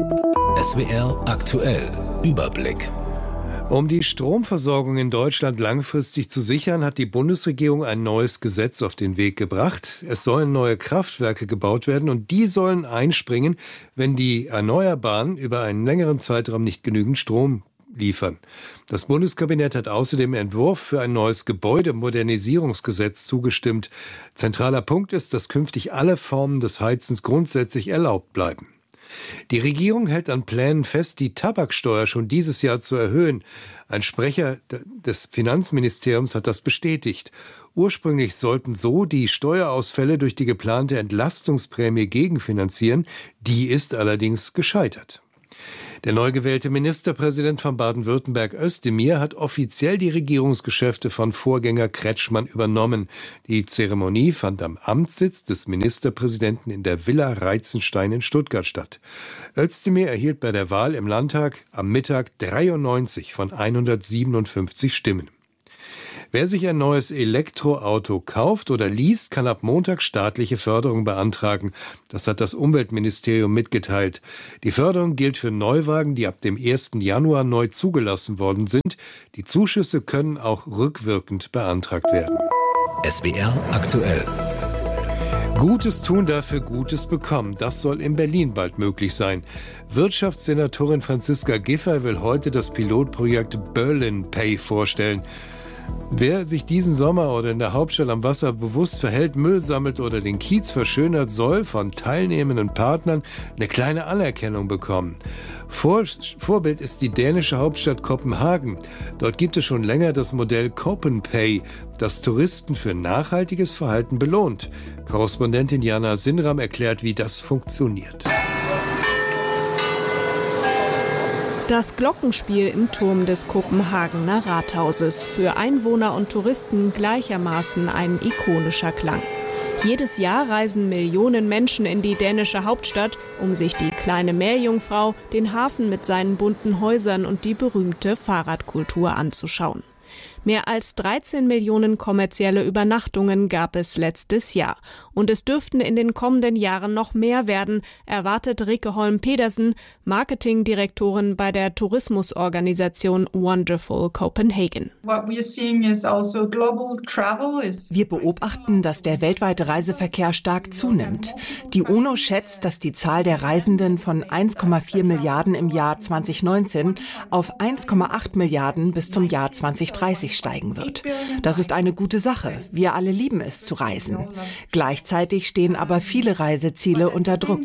S W R aktuell. Überblick. Um die Stromversorgung in Deutschland langfristig zu sichern, hat die Bundesregierung ein neues Gesetz auf den Weg gebracht. Es sollen neue Kraftwerke gebaut werden und die sollen einspringen, wenn die Erneuerbaren über einen längeren Zeitraum nicht genügend Strom liefern. Das Bundeskabinett hat außerdem Entwurf für ein neues Gebäudemodernisierungsgesetz zugestimmt. Zentraler Punkt ist, dass künftig alle Formen des Heizens grundsätzlich erlaubt bleiben. Die Regierung hält an Plänen fest, die Tabaksteuer schon dieses Jahr zu erhöhen. Ein Sprecher des Finanzministeriums hat das bestätigt. Ursprünglich sollten so die Steuerausfälle durch die geplante Entlastungsprämie gegenfinanzieren. Die ist allerdings gescheitert. Der neu gewählte Ministerpräsident von Baden-Württemberg, Özdemir, hat offiziell die Regierungsgeschäfte von Vorgänger Kretschmann übernommen. Die Zeremonie fand am Amtssitz des Ministerpräsidenten in der Villa Reitzenstein in Stuttgart statt. Özdemir erhielt bei der Wahl im Landtag am Mittag dreiundneunzig von hundertsiebenundfünfzig Stimmen. Wer sich ein neues Elektroauto kauft oder least, kann ab Montag staatliche Förderung beantragen. Das hat das Umweltministerium mitgeteilt. Die Förderung gilt für Neuwagen, die ab dem ersten Januar neu zugelassen worden sind. Die Zuschüsse können auch rückwirkend beantragt werden. S W R aktuell. Gutes tun, dafür Gutes bekommen. Das soll in Berlin bald möglich sein. Wirtschaftssenatorin Franziska Giffey will heute das Pilotprojekt Berlin Pay vorstellen. Wer sich diesen Sommer oder in der Hauptstadt am Wasser bewusst verhält, Müll sammelt oder den Kiez verschönert, soll von teilnehmenden Partnern eine kleine Anerkennung bekommen. Vor, Vorbild ist die dänische Hauptstadt Kopenhagen. Dort gibt es schon länger das Modell CopenPay, das Touristen für nachhaltiges Verhalten belohnt. Korrespondentin Jana Sinram erklärt, wie das funktioniert. Das Glockenspiel im Turm des Kopenhagener Rathauses. Für Einwohner und Touristen gleichermaßen ein ikonischer Klang. Jedes Jahr reisen Millionen Menschen in die dänische Hauptstadt, um sich die kleine Meerjungfrau, den Hafen mit seinen bunten Häusern und die berühmte Fahrradkultur anzuschauen. Mehr als dreizehn Millionen kommerzielle Übernachtungen gab es letztes Jahr. Und es dürften in den kommenden Jahren noch mehr werden, erwartet Rikke Holm-Pedersen, Marketingdirektorin bei der Tourismusorganisation Wonderful Copenhagen. Wir beobachten, dass der weltweite Reiseverkehr stark zunimmt. Die UNO schätzt, dass die Zahl der Reisenden von eins Komma vier Milliarden im Jahr zweitausendneunzehn auf eins Komma acht Milliarden bis zum Jahr zweitausenddreißig steigen wird. Das ist eine gute Sache. Wir alle lieben es zu reisen. Gleichzeitig stehen aber viele Reiseziele unter Druck.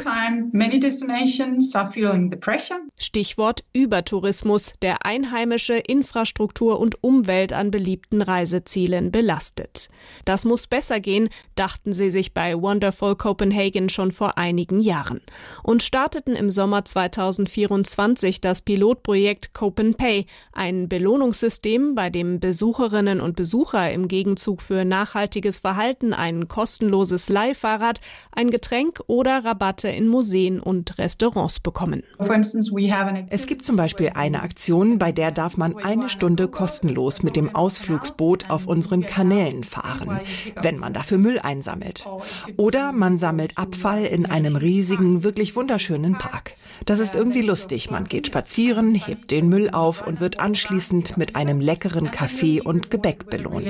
Stichwort Übertourismus, der einheimische Infrastruktur und Umwelt an beliebten Reisezielen belastet. Das muss besser gehen, dachten sie sich bei Wonderful Copenhagen schon vor einigen Jahren und starteten im Sommer zweitausendvierundzwanzig das Pilotprojekt CopenPay, ein Belohnungssystem, bei dem Besucherinnen und Besucher im Gegenzug für nachhaltiges Verhalten ein kostenloses Leihfahrrad, ein Getränk oder Rabatte in Museen und Restaurants bekommen. Es gibt zum Beispiel eine Aktion, bei der darf man eine Stunde kostenlos mit dem Ausflugsboot auf unseren Kanälen fahren, wenn man dafür Müll einsammelt. Oder man sammelt Abfall in einem riesigen, wirklich wunderschönen Park. Das ist irgendwie lustig. Man geht spazieren, hebt den Müll auf und wird anschließend mit einem leckeren Kaffee und Gebäck belohnt.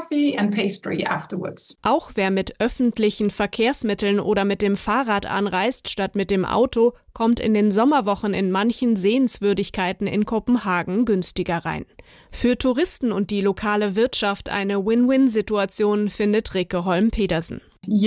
Auch wer mit öffentlichen Verkehrsmitteln oder mit dem Fahrrad anreist statt mit dem Auto, kommt in den Sommerwochen in manchen Sehenswürdigkeiten in Kopenhagen günstiger rein. Für Touristen und die lokale Wirtschaft eine Win-Win-Situation, findet Rikke Holm-Pedersen.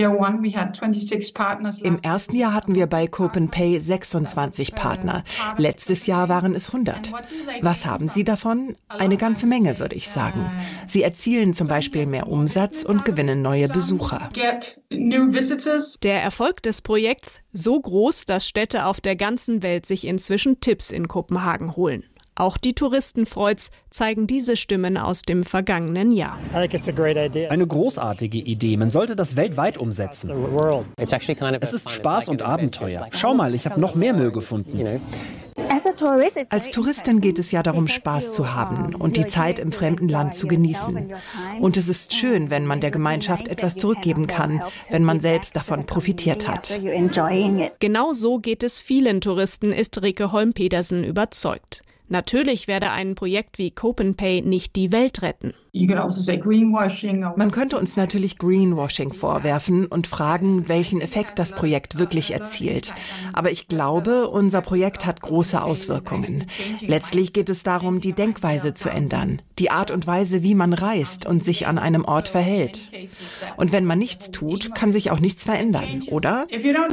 Im ersten Jahr hatten wir bei CopenPay sechsundzwanzig Partner. Letztes Jahr waren es hundert. Was haben Sie davon? Eine ganze Menge, würde ich sagen. Sie erzielen zum Beispiel mehr Umsatz und gewinnen neue Besucher. Der Erfolg des Projekts so groß, dass Städte auf der ganzen Welt sich inzwischen Tipps in Kopenhagen holen. Auch die Touristen freut's, zeigen diese Stimmen aus dem vergangenen Jahr. Eine großartige Idee. Man sollte das weltweit umsetzen. Es ist Spaß und Abenteuer. Schau mal, ich habe noch mehr Müll gefunden. Als Touristin geht es ja darum, Spaß zu haben und die Zeit im fremden Land zu genießen. Und es ist schön, wenn man der Gemeinschaft etwas zurückgeben kann, wenn man selbst davon profitiert hat. Genau so geht es vielen Touristen, ist Rikke Holm-Pedersen überzeugt. Natürlich werde ein Projekt wie CopenPay nicht die Welt retten. Man könnte uns natürlich Greenwashing vorwerfen und fragen, welchen Effekt das Projekt wirklich erzielt. Aber ich glaube, unser Projekt hat große Auswirkungen. Letztlich geht es darum, die Denkweise zu ändern, die Art und Weise, wie man reist und sich an einem Ort verhält. Und wenn man nichts tut, kann sich auch nichts verändern, oder?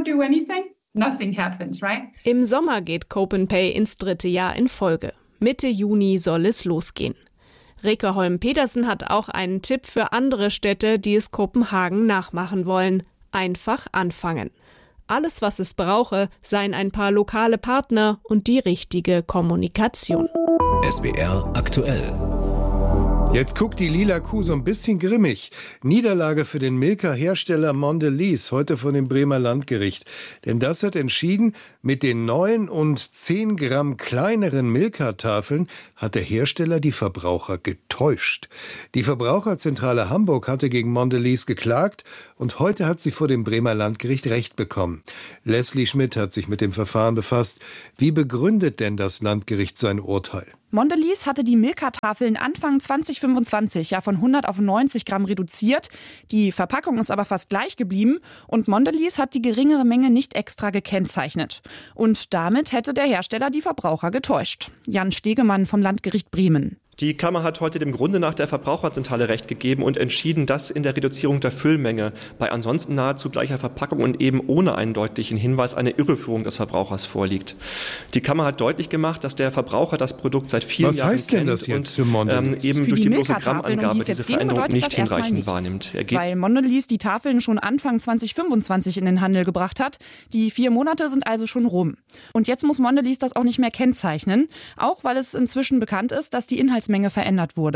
Im Sommer geht CopenPay ins dritte Jahr in Folge. Mitte Juni soll es losgehen. Rike Holm-Petersen hat auch einen Tipp für andere Städte, die es Kopenhagen nachmachen wollen. Einfach anfangen. Alles, was es brauche, seien ein paar lokale Partner und die richtige Kommunikation. S W R aktuell. Jetzt guckt die lila Kuh so ein bisschen grimmig. Niederlage für den Milka-Hersteller Mondelez heute vor dem Bremer Landgericht. Denn das hat entschieden, mit den neun und zehn Gramm kleineren Milka-Tafeln hat der Hersteller die Verbraucher getäuscht. Die Verbraucherzentrale Hamburg hatte gegen Mondelez geklagt und heute hat sie vor dem Bremer Landgericht Recht bekommen. Leslie Schmidt hat sich mit dem Verfahren befasst. Wie begründet denn das Landgericht sein Urteil? Mondelez hatte die Milka-Tafeln Anfang zwanzig fünfundzwanzig ja von hundert auf neunzig Gramm reduziert. Die Verpackung ist aber fast gleich geblieben und Mondelez hat die geringere Menge nicht extra gekennzeichnet. Und damit hätte der Hersteller die Verbraucher getäuscht. Jan Stegemann vom Landgericht Bremen. Die Kammer hat heute dem Grunde nach der Verbraucherzentrale Recht gegeben und entschieden, dass in der Reduzierung der Füllmenge bei ansonsten nahezu gleicher Verpackung und eben ohne einen deutlichen Hinweis eine Irreführung des Verbrauchers vorliegt. Die Kammer hat deutlich gemacht, dass der Verbraucher das Produkt seit vielen Was Jahren heißt denn das jetzt für Mondelez? Ähm, eben für durch die, die bloße Milka-Tafeln, Grammangabe um die diese geht, Veränderung nicht hinreichend nichts, wahrnimmt. Weil Mondelez die Tafeln schon Anfang zwanzig fünfundzwanzig in den Handel gebracht hat. Die vier Monate sind also schon rum. Und jetzt muss Mondelez das auch nicht mehr kennzeichnen, auch weil es inzwischen bekannt ist, dass die Inhaltsmenge verändert wurde.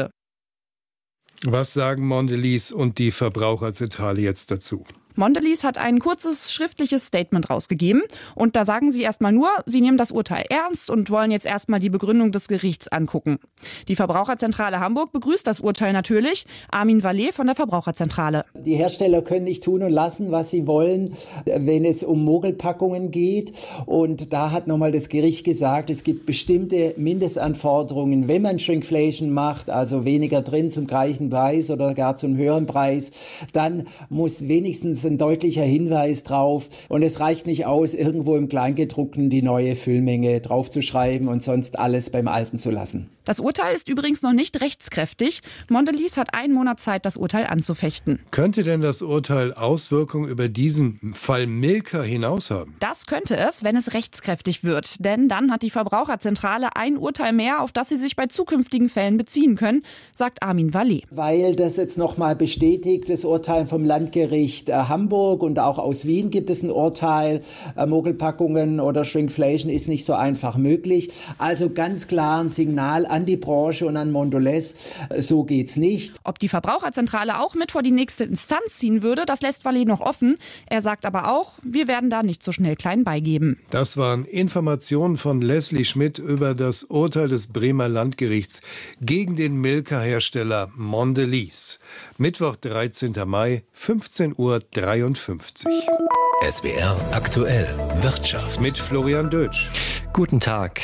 Was sagen Mondelez und die Verbraucherzentrale jetzt dazu? Mondelez hat ein kurzes schriftliches Statement rausgegeben und da sagen sie erstmal nur, sie nehmen das Urteil ernst und wollen jetzt erstmal die Begründung des Gerichts angucken. Die Verbraucherzentrale Hamburg begrüßt das Urteil natürlich. Armin Vallet von der Verbraucherzentrale. Die Hersteller können nicht tun und lassen, was sie wollen, wenn es um Mogelpackungen geht. Und da hat nochmal das Gericht gesagt, es gibt bestimmte Mindestanforderungen, wenn man Shrinkflation macht, also weniger drin zum gleichen Preis oder gar zum höheren Preis, dann muss wenigstens ein deutlicher Hinweis drauf. Und es reicht nicht aus, irgendwo im Kleingedruckten die neue Füllmenge draufzuschreiben und sonst alles beim Alten zu lassen. Das Urteil ist übrigens noch nicht rechtskräftig. Mondelez hat einen Monat Zeit, das Urteil anzufechten. Könnte denn das Urteil Auswirkungen über diesen Fall Milka hinaus haben? Das könnte es, wenn es rechtskräftig wird. Denn dann hat die Verbraucherzentrale ein Urteil mehr, auf das sie sich bei zukünftigen Fällen beziehen können, sagt Armin Vallet. Weil das jetzt nochmal bestätigt, das Urteil vom Landgericht Hamburg und auch aus Wien gibt es ein Urteil. Mogelpackungen oder Shrinkflation ist nicht so einfach möglich. Also ganz klar ein Signal an die Branche und an Mondelez, so geht's nicht. Ob die Verbraucherzentrale auch mit vor die nächste Instanz ziehen würde, das lässt Vallet noch offen. Er sagt aber auch, wir werden da nicht so schnell klein beigeben. Das waren Informationen von Leslie Schmidt über das Urteil des Bremer Landgerichts gegen den Milka-Hersteller Mondelez. Mittwoch, dreizehnten Mai, fünfzehn Uhr dreiundfünfzig. S W R aktuell Wirtschaft mit Florian Dötsch. Guten Tag.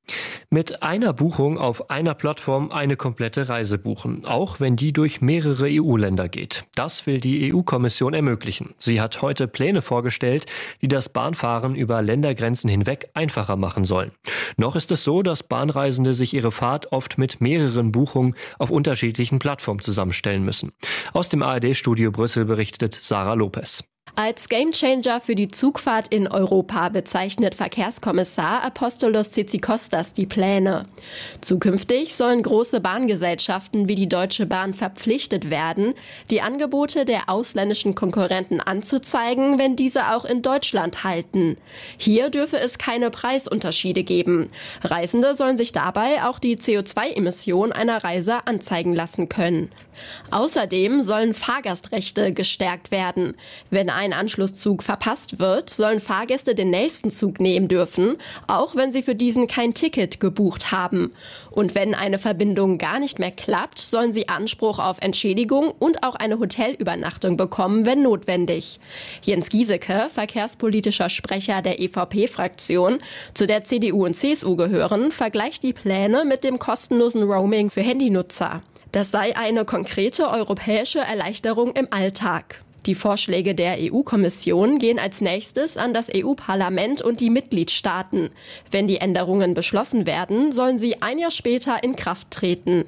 Mit einer Buchung auf einer Plattform eine komplette Reise buchen, auch wenn die durch mehrere E U-Länder geht. Das will die E U-Kommission ermöglichen. Sie hat heute Pläne vorgestellt, die das Bahnfahren über Ländergrenzen hinweg einfacher machen sollen. Noch ist es so, dass Bahnreisende sich ihre Fahrt oft mit mehreren Buchungen auf unterschiedlichen Plattformen zusammenstellen müssen. Aus dem A R D-Studio Brüssel berichtet Sarah Lopez. Als Gamechanger für die Zugfahrt in Europa bezeichnet Verkehrskommissar Apostolos Tzitzikostas die Pläne. Zukünftig sollen große Bahngesellschaften wie die Deutsche Bahn verpflichtet werden, die Angebote der ausländischen Konkurrenten anzuzeigen, wenn diese auch in Deutschland halten. Hier dürfe es keine Preisunterschiede geben. Reisende sollen sich dabei auch die C O zwei Emission einer Reise anzeigen lassen können. Außerdem sollen Fahrgastrechte gestärkt werden. Wenn ein Anschlusszug verpasst wird, sollen Fahrgäste den nächsten Zug nehmen dürfen, auch wenn sie für diesen kein Ticket gebucht haben. Und wenn eine Verbindung gar nicht mehr klappt, sollen sie Anspruch auf Entschädigung und auch eine Hotelübernachtung bekommen, wenn notwendig. Jens Giesecke, verkehrspolitischer Sprecher der E V P-Fraktion, zu der C D U und C S U gehören, vergleicht die Pläne mit dem kostenlosen Roaming für Handynutzer. Das sei eine konkrete europäische Erleichterung im Alltag. Die Vorschläge der E U-Kommission gehen als nächstes an das E U-Parlament und die Mitgliedstaaten. Wenn die Änderungen beschlossen werden, sollen sie ein Jahr später in Kraft treten.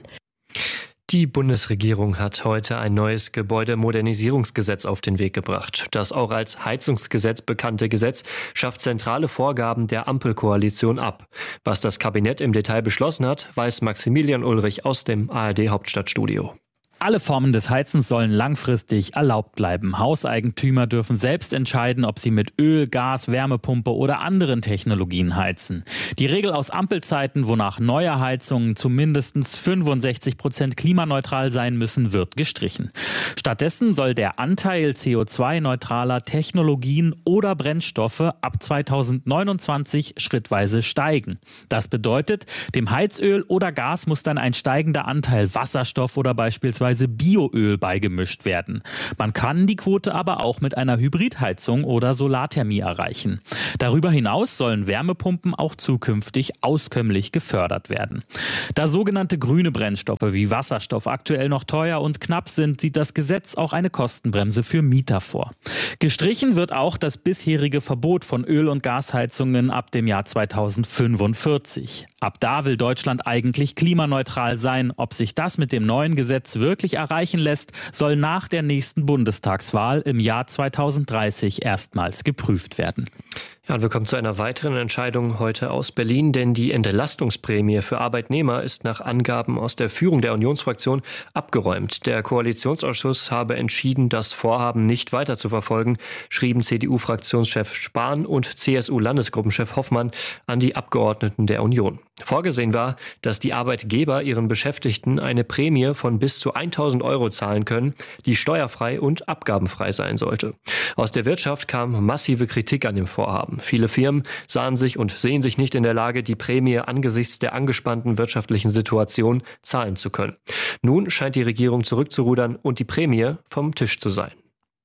Die Bundesregierung hat heute ein neues Gebäudemodernisierungsgesetz auf den Weg gebracht. Das auch als Heizungsgesetz bekannte Gesetz schafft zentrale Vorgaben der Ampelkoalition ab. Was das Kabinett im Detail beschlossen hat, weiß Maximilian Ulrich aus dem A R D-Hauptstadtstudio. Alle Formen des Heizens sollen langfristig erlaubt bleiben. Hauseigentümer dürfen selbst entscheiden, ob sie mit Öl, Gas, Wärmepumpe oder anderen Technologien heizen. Die Regel aus Ampelzeiten, wonach neue Heizungen zu mindestens fünfundsechzig Prozent klimaneutral sein müssen, wird gestrichen. Stattdessen soll der Anteil C O zwei neutraler Technologien oder Brennstoffe ab zweitausendneunundzwanzig schrittweise steigen. Das bedeutet, dem Heizöl oder Gas muss dann ein steigender Anteil Wasserstoff oder beispielsweise Bioöl beigemischt werden. Man kann die Quote aber auch mit einer Hybridheizung oder Solarthermie erreichen. Darüber hinaus sollen Wärmepumpen auch zukünftig auskömmlich gefördert werden. Da sogenannte grüne Brennstoffe wie Wasserstoff aktuell noch teuer und knapp sind, sieht das Gesetz auch eine Kostenbremse für Mieter vor. Gestrichen wird auch das bisherige Verbot von Öl- und Gasheizungen ab dem Jahr zweitausendfünfundvierzig. Ab da will Deutschland eigentlich klimaneutral sein. Ob sich das mit dem neuen Gesetz wirklich erreichen lässt, soll nach der nächsten Bundestagswahl im Jahr zweitausenddreißig erstmals geprüft werden. Ja, und wir kommen zu einer weiteren Entscheidung heute aus Berlin, denn die Entlastungsprämie für Arbeitnehmer ist nach Angaben aus der Führung der Unionsfraktion abgeräumt. Der Koalitionsausschuss habe entschieden, das Vorhaben nicht weiter zu verfolgen, schrieben C D U-Fraktionschef Spahn und C S U-Landesgruppenchef Hoffmann an die Abgeordneten der Union. Vorgesehen war, dass die Arbeitgeber ihren Beschäftigten eine Prämie von bis zu tausend Euro zahlen können, die steuerfrei und abgabenfrei sein sollte. Aus der Wirtschaft kam massive Kritik an dem Vorhaben. Viele Firmen sahen sich und sehen sich nicht in der Lage, die Prämie angesichts der angespannten wirtschaftlichen Situation zahlen zu können. Nun scheint die Regierung zurückzurudern und die Prämie vom Tisch zu sein.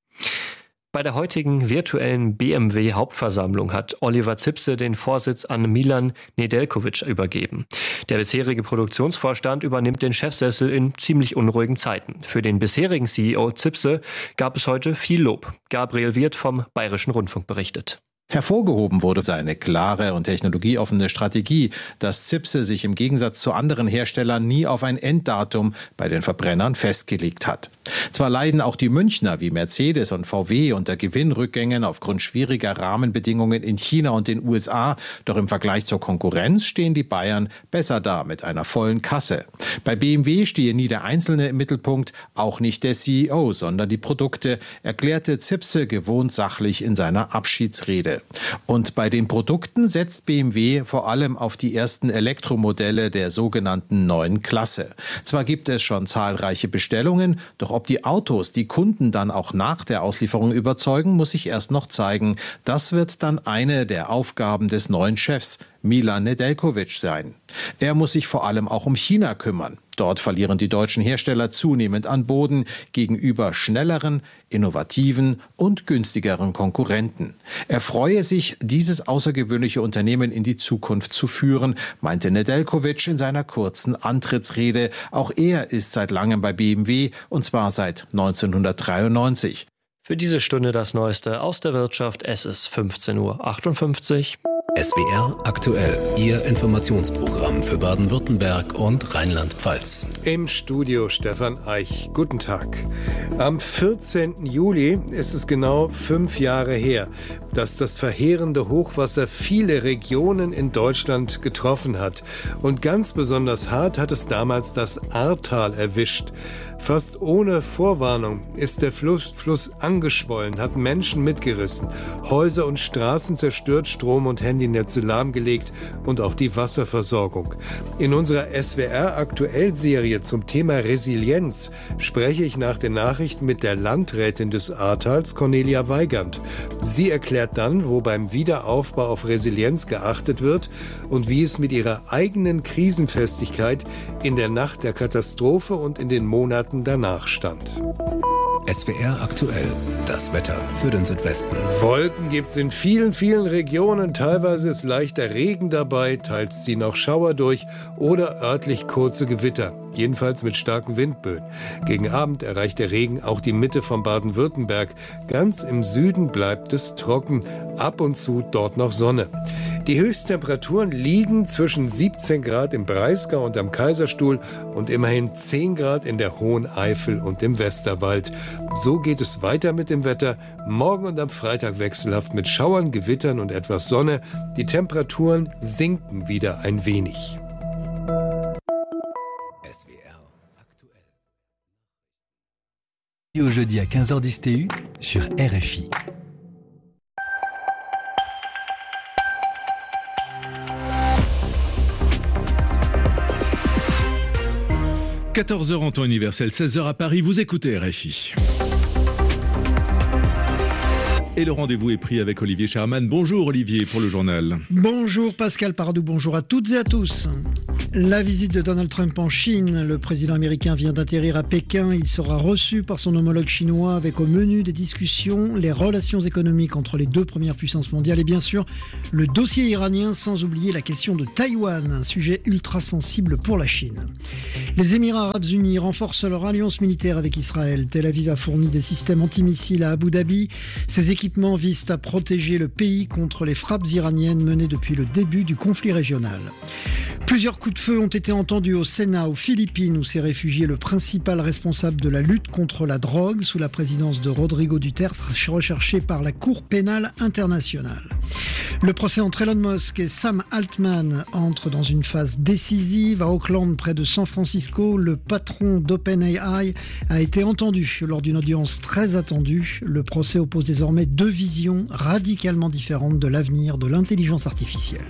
Bei der heutigen virtuellen B M W-Hauptversammlung hat Oliver Zipse den Vorsitz an Milan Nedeljković übergeben. Der bisherige Produktionsvorstand übernimmt den Chefsessel in ziemlich unruhigen Zeiten. Für den bisherigen C E O Zipse gab es heute viel Lob. Gabriel Wirth vom Bayerischen Rundfunk berichtet. Hervorgehoben wurde seine klare und technologieoffene Strategie, dass Zipse sich im Gegensatz zu anderen Herstellern nie auf ein Enddatum bei den Verbrennern festgelegt hat. Zwar leiden auch die Münchner wie Mercedes und V W unter Gewinnrückgängen aufgrund schwieriger Rahmenbedingungen in China und den U S A, doch im Vergleich zur Konkurrenz stehen die Bayern besser da mit einer vollen Kasse. Bei B M W stehe nie der Einzelne im Mittelpunkt, auch nicht der C E O, sondern die Produkte, erklärte Zipse gewohnt sachlich in seiner Abschiedsrede. Und bei den Produkten setzt B M W vor allem auf die ersten Elektromodelle der sogenannten neuen Klasse. Zwar gibt es schon zahlreiche Bestellungen, doch ob die Autos die Kunden dann auch nach der Auslieferung überzeugen, muss sich erst noch zeigen. Das wird dann eine der Aufgaben des neuen Chefs, Milan Nedeljković, sein. Er muss sich vor allem auch um China kümmern. Dort verlieren die deutschen Hersteller zunehmend an Boden gegenüber schnelleren, innovativen und günstigeren Konkurrenten. Er freue sich, dieses außergewöhnliche Unternehmen in die Zukunft zu führen, meinte Nedeljković in seiner kurzen Antrittsrede. Auch er ist seit langem bei B M W, und zwar seit neunzehnhundertdreiundneunzig. Für diese Stunde das Neueste aus der Wirtschaft. Es ist fünfzehn Uhr achtundfünfzig. S W R aktuell, Ihr Informationsprogramm für Baden-Württemberg und Rheinland-Pfalz. Im Studio Stefan Eich. Guten Tag. Am vierzehnten Juli ist es genau fünf Jahre her, dass das verheerende Hochwasser viele Regionen in Deutschland getroffen hat. Und ganz besonders hart hat es damals das Ahrtal erwischt. Fast ohne Vorwarnung ist der Fluss, Fluss angeschwollen, hat Menschen mitgerissen, Häuser und Straßen zerstört, Strom und Handy Handynetze lahmgelegt und auch die Wasserversorgung. In unserer S W R-Aktuell-Serie zum Thema Resilienz spreche ich nach den Nachrichten mit der Landrätin des Ahrtals, Cornelia Weigand. Sie erklärt dann, wo beim Wiederaufbau auf Resilienz geachtet wird und wie es mit ihrer eigenen Krisenfestigkeit in der Nacht der Katastrophe und in den Monaten danach stand. S W R aktuell, das Wetter für den Südwesten. Wolken gibt es in vielen, vielen Regionen. Teilweise ist leichter Regen dabei, teils ziehen auch Schauer durch oder örtlich kurze Gewitter. Jedenfalls mit starken Windböen. Gegen Abend erreicht der Regen auch die Mitte von Baden-Württemberg. Ganz im Süden bleibt es trocken, ab und zu dort noch Sonne. Die Höchsttemperaturen liegen zwischen siebzehn Grad im Breisgau und am Kaiserstuhl und immerhin zehn Grad in der Hohen Eifel und im Westerwald. So geht es weiter mit dem Wetter. Morgen und am Freitag wechselhaft mit Schauern, Gewittern und etwas Sonne. Die Temperaturen sinken wieder ein wenig. S W R aktuell. Au jeudi à quinze heures dix T U sur R F I. quatorze heures en temps universel, seize heures à Paris, vous écoutez R F I. Et le rendez-vous est pris avec Olivier Sherman. Bonjour Olivier pour le journal. Bonjour Pascal Pardou, bonjour à toutes et à tous. La visite de Donald Trump en Chine. Le président américain vient d'atterrir à Pékin. Il sera reçu par son homologue chinois avec au menu des discussions les relations économiques entre les deux premières puissances mondiales et bien sûr le dossier iranien, sans oublier la question de Taïwan, un sujet ultra sensible pour la Chine. Les Émirats arabes unis renforcent leur alliance militaire avec Israël. Tel Aviv a fourni des systèmes antimissiles à Abu Dhabi. Ces équipements visent à protéger le pays contre les frappes iraniennes menées depuis le début du conflit régional. Plusieurs coups de feu ont été entendus au Sénat, aux Philippines, où s'est réfugié le principal responsable de la lutte contre la drogue sous la présidence de Rodrigo Duterte, recherché par la Cour pénale internationale. Le procès entre Elon Musk et Sam Altman entre dans une phase décisive. À Oakland, près de San Francisco, le patron d'OpenAI a été entendu lors d'une audience très attendue. Le procès oppose désormais deux visions radicalement différentes de l'avenir de l'intelligence artificielle.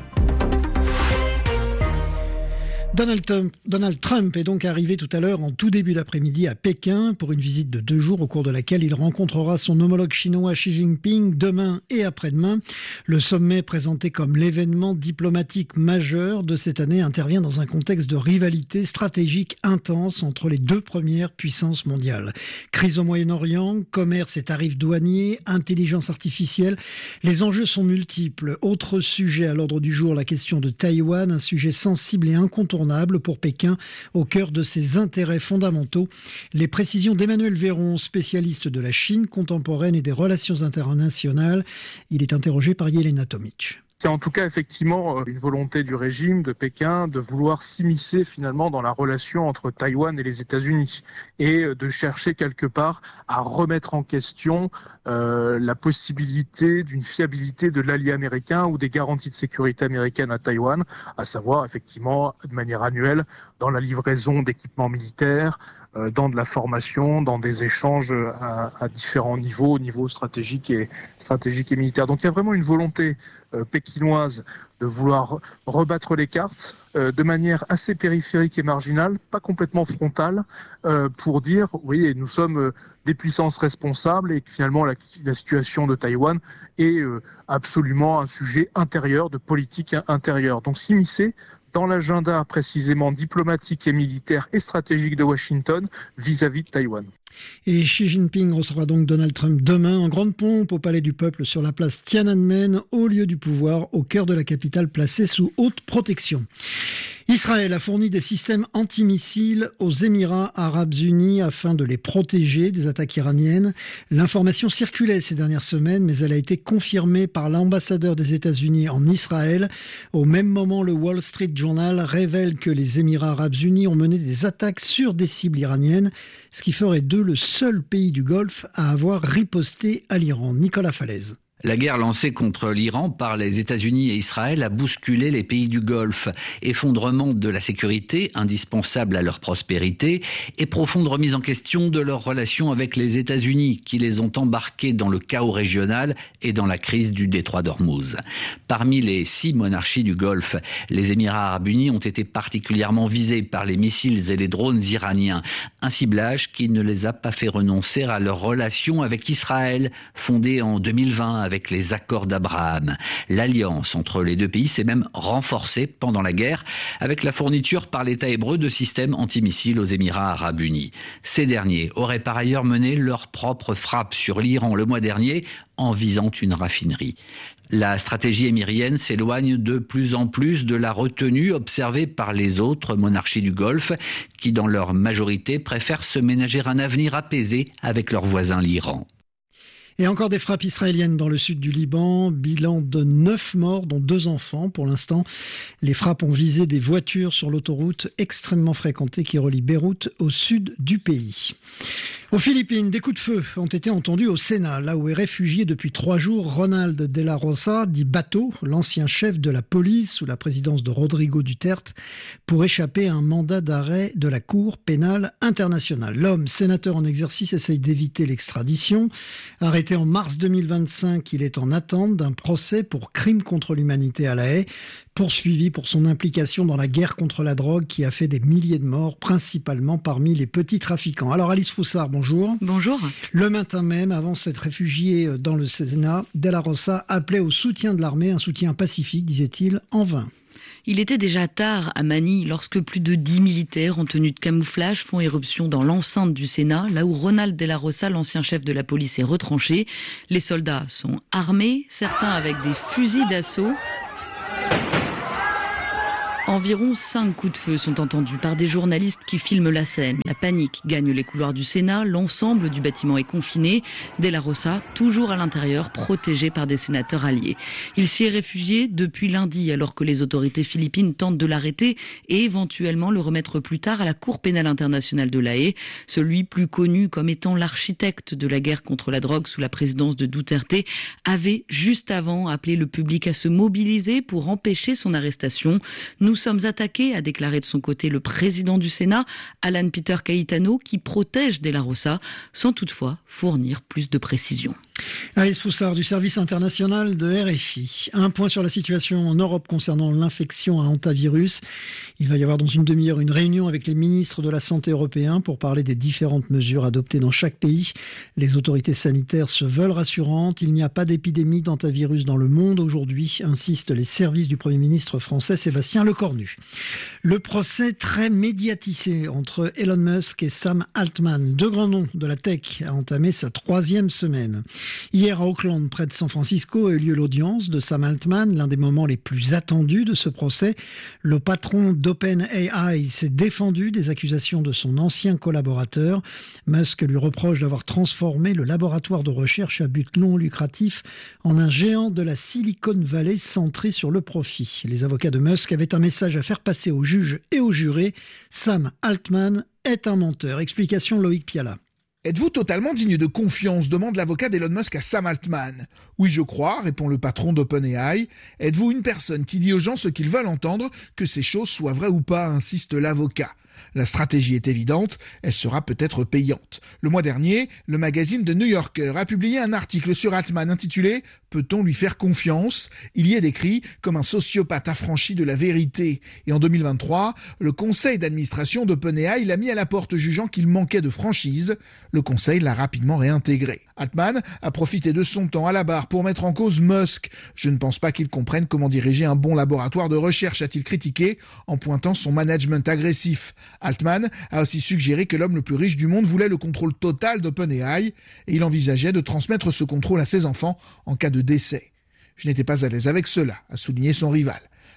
Donald Trump, Donald Trump est donc arrivé tout à l'heure en tout début d'après-midi à Pékin pour une visite de deux jours au cours de laquelle il rencontrera son homologue chinois Xi Jinping demain et après-demain. Le sommet présenté comme l'événement diplomatique majeur de cette année intervient dans un contexte de rivalité stratégique intense entre les deux premières puissances mondiales. Crise au Moyen-Orient, commerce et tarifs douaniers, intelligence artificielle, les enjeux sont multiples. Autre sujet à l'ordre du jour, la question de Taïwan, un sujet sensible et incontournable pour Pékin, au cœur de ses intérêts fondamentaux. Les précisions d'Emmanuel Véron, spécialiste de la Chine contemporaine et des relations internationales. Il est interrogé par Yelena Tomic. C'est en tout cas effectivement une volonté du régime de Pékin de vouloir s'immiscer finalement dans la relation entre Taïwan et les États-Unis et de chercher quelque part à remettre en question euh, la possibilité d'une fiabilité de l'allié américain ou des garanties de sécurité américaines à Taïwan, à savoir effectivement de manière annuelle dans la livraison d'équipements militaires, dans de la formation, dans des échanges à, à différents niveaux, au niveau stratégique et, stratégique et militaire. Donc il y a vraiment une volonté euh, pékinoise de vouloir rebattre les cartes euh, de manière assez périphérique et marginale, pas complètement frontale, euh, pour dire, vous voyez, nous sommes euh, des puissances responsables et que finalement la, la situation de Taïwan est euh, absolument un sujet intérieur, de politique intérieure. Donc s'immiscer dans l'agenda précisément diplomatique et militaire et stratégique de Washington vis-à-vis de Taïwan. Et Xi Jinping recevra donc Donald Trump demain en grande pompe au Palais du Peuple sur la place Tiananmen, au lieu du pouvoir, au cœur de la capitale placée sous haute protection. Israël a fourni des systèmes antimissiles aux Émirats arabes unis afin de les protéger des attaques iraniennes. L'information circulait ces dernières semaines, mais elle a été confirmée par l'ambassadeur des États-Unis en Israël. Au même moment, le Wall Street Journal révèle que les Émirats arabes unis ont mené des attaques sur des cibles iraniennes, ce qui ferait d'eux le seul pays du Golfe à avoir riposté à l'Iran. Nicolas Falaise. La guerre lancée contre l'Iran par les États-Unis et Israël a bousculé les pays du Golfe. Effondrement de la sécurité, indispensable à leur prospérité, et profonde remise en question de leurs relations avec les États-Unis, qui les ont embarqués dans le chaos régional et dans la crise du détroit d'Ormuz. Parmi les six monarchies du Golfe, les Émirats arabes unis ont été particulièrement visés par les missiles et les drones iraniens. Un ciblage qui ne les a pas fait renoncer à leur relation avec Israël, fondée en deux mille vingt avec avec les accords d'Abraham. L'alliance entre les deux pays s'est même renforcée pendant la guerre avec la fourniture par l'État hébreu de systèmes antimissiles aux Émirats arabes unis. Ces derniers auraient par ailleurs mené leur propre frappe sur l'Iran le mois dernier en visant une raffinerie. La stratégie émirienne s'éloigne de plus en plus de la retenue observée par les autres monarchies du Golfe qui, dans leur majorité, préfèrent se ménager un avenir apaisé avec leur voisin l'Iran. Et encore des frappes israéliennes dans le sud du Liban, bilan de neuf morts, dont deux enfants. Pour l'instant, les frappes ont visé des voitures sur l'autoroute extrêmement fréquentée qui relie Beyrouth au sud du pays. Aux Philippines, des coups de feu ont été entendus au Sénat, là où est réfugié depuis trois jours Ronald de la Rosa, dit Bato, l'ancien chef de la police sous la présidence de Rodrigo Duterte, pour échapper à un mandat d'arrêt de la Cour pénale internationale. L'homme, sénateur en exercice, essaye d'éviter l'extradition. Arrêté en mars deux mille vingt-cinq, il est en attente d'un procès pour crime contre l'humanité à La Haye, poursuivi pour son implication dans la guerre contre la drogue qui a fait des milliers de morts, principalement parmi les petits trafiquants. Alors Alice Foussard, bonjour. Bonjour. Le matin même, avant s'être réfugié dans le Sénat, De la Rosa appelait au soutien de l'armée, un soutien pacifique, disait-il, en vain. Il était déjà tard à Manille lorsque plus de dix militaires en tenue de camouflage font éruption dans l'enceinte du Sénat, là où Ronald de la Rosa, l'ancien chef de la police, est retranché. Les soldats sont armés, certains avec des fusils d'assaut. Environ cinq coups de feu sont entendus par des journalistes qui filment la scène. La panique gagne les couloirs du Sénat, l'ensemble du bâtiment est confiné. De la Rosa, toujours à l'intérieur, protégé par des sénateurs alliés. Il s'y est réfugié depuis lundi, alors que les autorités philippines tentent de l'arrêter et éventuellement le remettre plus tard à la Cour pénale internationale de La Haye. Celui plus connu comme étant l'architecte de la guerre contre la drogue sous la présidence de Duterte avait juste avant appelé le public à se mobiliser pour empêcher son arrestation. Nous Nous sommes attaqués, a déclaré de son côté le président du Sénat, Alan Peter Cayetano, qui protège De la Rosa, sans toutefois fournir plus de précisions. Alice Foussard du service international de R F I. Un point sur la situation en Europe concernant l'infection à hantavirus. Il va y avoir dans une demi-heure une réunion avec les ministres de la Santé européens pour parler des différentes mesures adoptées dans chaque pays. Les autorités sanitaires se veulent rassurantes. Il n'y a pas d'épidémie d'hantavirus dans le monde aujourd'hui, insistent les services du Premier ministre français Sébastien Lecornu. Le procès très médiatisé entre Elon Musk et Sam Altman, deux grands noms de la tech, a entamé sa troisième semaine. Hier à Oakland, près de San Francisco, a eu lieu l'audience de Sam Altman, l'un des moments les plus attendus de ce procès. Le patron d'OpenAI s'est défendu des accusations de son ancien collaborateur. Musk lui reproche d'avoir transformé le laboratoire de recherche à but non lucratif en un géant de la Silicon Valley centré sur le profit. Les avocats de Musk avaient un message à faire passer aux juges et aux jurés. Sam Altman est un menteur. Explication Loïc Piala. Êtes-vous totalement digne de confiance ? Demande l'avocat d'Elon Musk à Sam Altman. Oui, je crois, répond le patron d'OpenAI. Êtes-vous une personne qui dit aux gens ce qu'ils veulent entendre, que ces choses soient vraies ou pas, insiste l'avocat. La stratégie est évidente, elle sera peut-être payante. Le mois dernier, le magazine The New Yorker a publié un article sur Altman intitulé « Peut-on lui faire confiance ?» Il y est décrit comme un sociopathe affranchi de la vérité. Et en deux mille vingt-trois, le conseil d'administration d'OpenAI l'a mis à la porte jugeant qu'il manquait de franchise. Le conseil l'a rapidement réintégré. Altman a profité de son temps à la barre pour mettre en cause Musk. Je ne pense pas qu'il comprenne comment diriger un bon laboratoire de recherche, a-t-il critiqué en pointant son management agressif. Altman a aussi suggéré que l'homme le plus riche du monde voulait le contrôle total d'OpenAI et il envisageait de transmettre ce contrôle à ses enfants en cas de décès. Je n'étais pas à l'aise avec cela, a souligné son rival.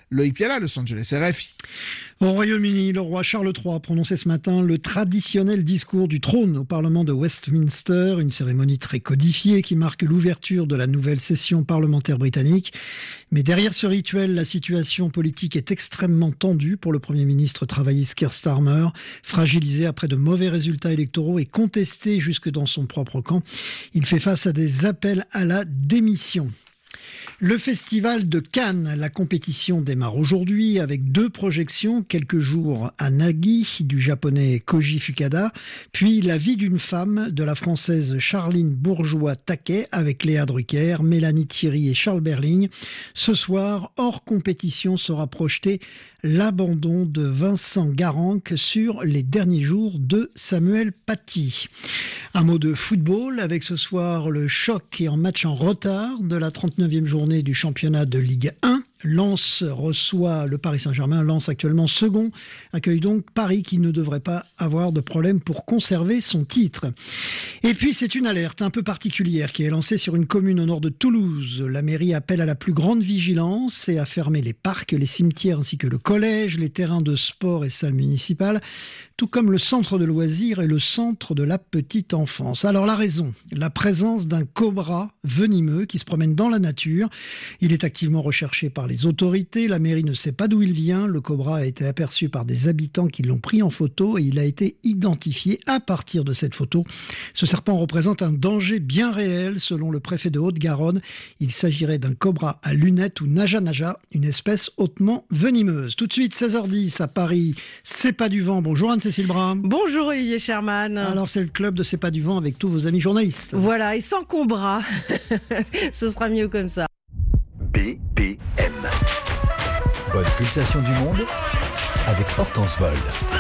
Loïc Piala, Los Angeles, R F I. Au Royaume-Uni, le roi Charles trois a prononcé ce matin le traditionnel discours du trône au Parlement de Westminster, une cérémonie très codifiée qui marque l'ouverture de la nouvelle session parlementaire britannique. Mais derrière ce rituel, la situation politique est extrêmement tendue pour le Premier ministre travailliste Keir Starmer, fragilisé après de mauvais résultats électoraux et contesté jusque dans son propre camp. Il fait face à des appels à la démission. Le festival de Cannes, la compétition démarre aujourd'hui avec deux projections, quelques jours à Nagi du japonais Koji Fukada, puis La vie d'une femme de la française Charline Bourgeois-Taquet avec Léa Drucker, Mélanie Thierry et Charles Berling. Ce soir, hors compétition, sera projeté L'abandon de Vincent Garanque sur les derniers jours de Samuel Paty. Un mot de football avec ce soir le choc et en match en retard de la trente-neuvième journée du championnat de Ligue un. Lens reçoit le Paris Saint-Germain. Lens actuellement second accueille donc Paris qui ne devrait pas avoir de problème pour conserver son titre. Et puis c'est une alerte un peu particulière qui est lancée sur une commune au nord de Toulouse. La mairie appelle à la plus grande vigilance et à fermer les parcs, les cimetières ainsi que le collège, les terrains de sport et salles municipales, tout comme le centre de loisirs et le centre de la petite enfance. Alors la raison, la présence d'un cobra venimeux qui se promène dans la nature. Il est activement recherché par les autorités. La mairie ne sait pas d'où il vient. Le cobra a été aperçu par des habitants qui l'ont pris en photo et il a été identifié à partir de cette photo. Ce serpent représente un danger bien réel selon le préfet de Haute-Garonne. Il s'agirait d'un cobra à lunettes ou naja naja, une espèce hautement venimeuse. Tout de suite, seize heures dix à Paris, C'est pas du vent. Bonjour Anne-Cécile Brun. Bonjour Olivier Sherman. Alors c'est le club de C'est pas du vent avec tous vos amis journalistes. Voilà, et sans cobra. Ce sera mieux comme ça. B P M. Bonne pulsation du monde avec Hortense Vol.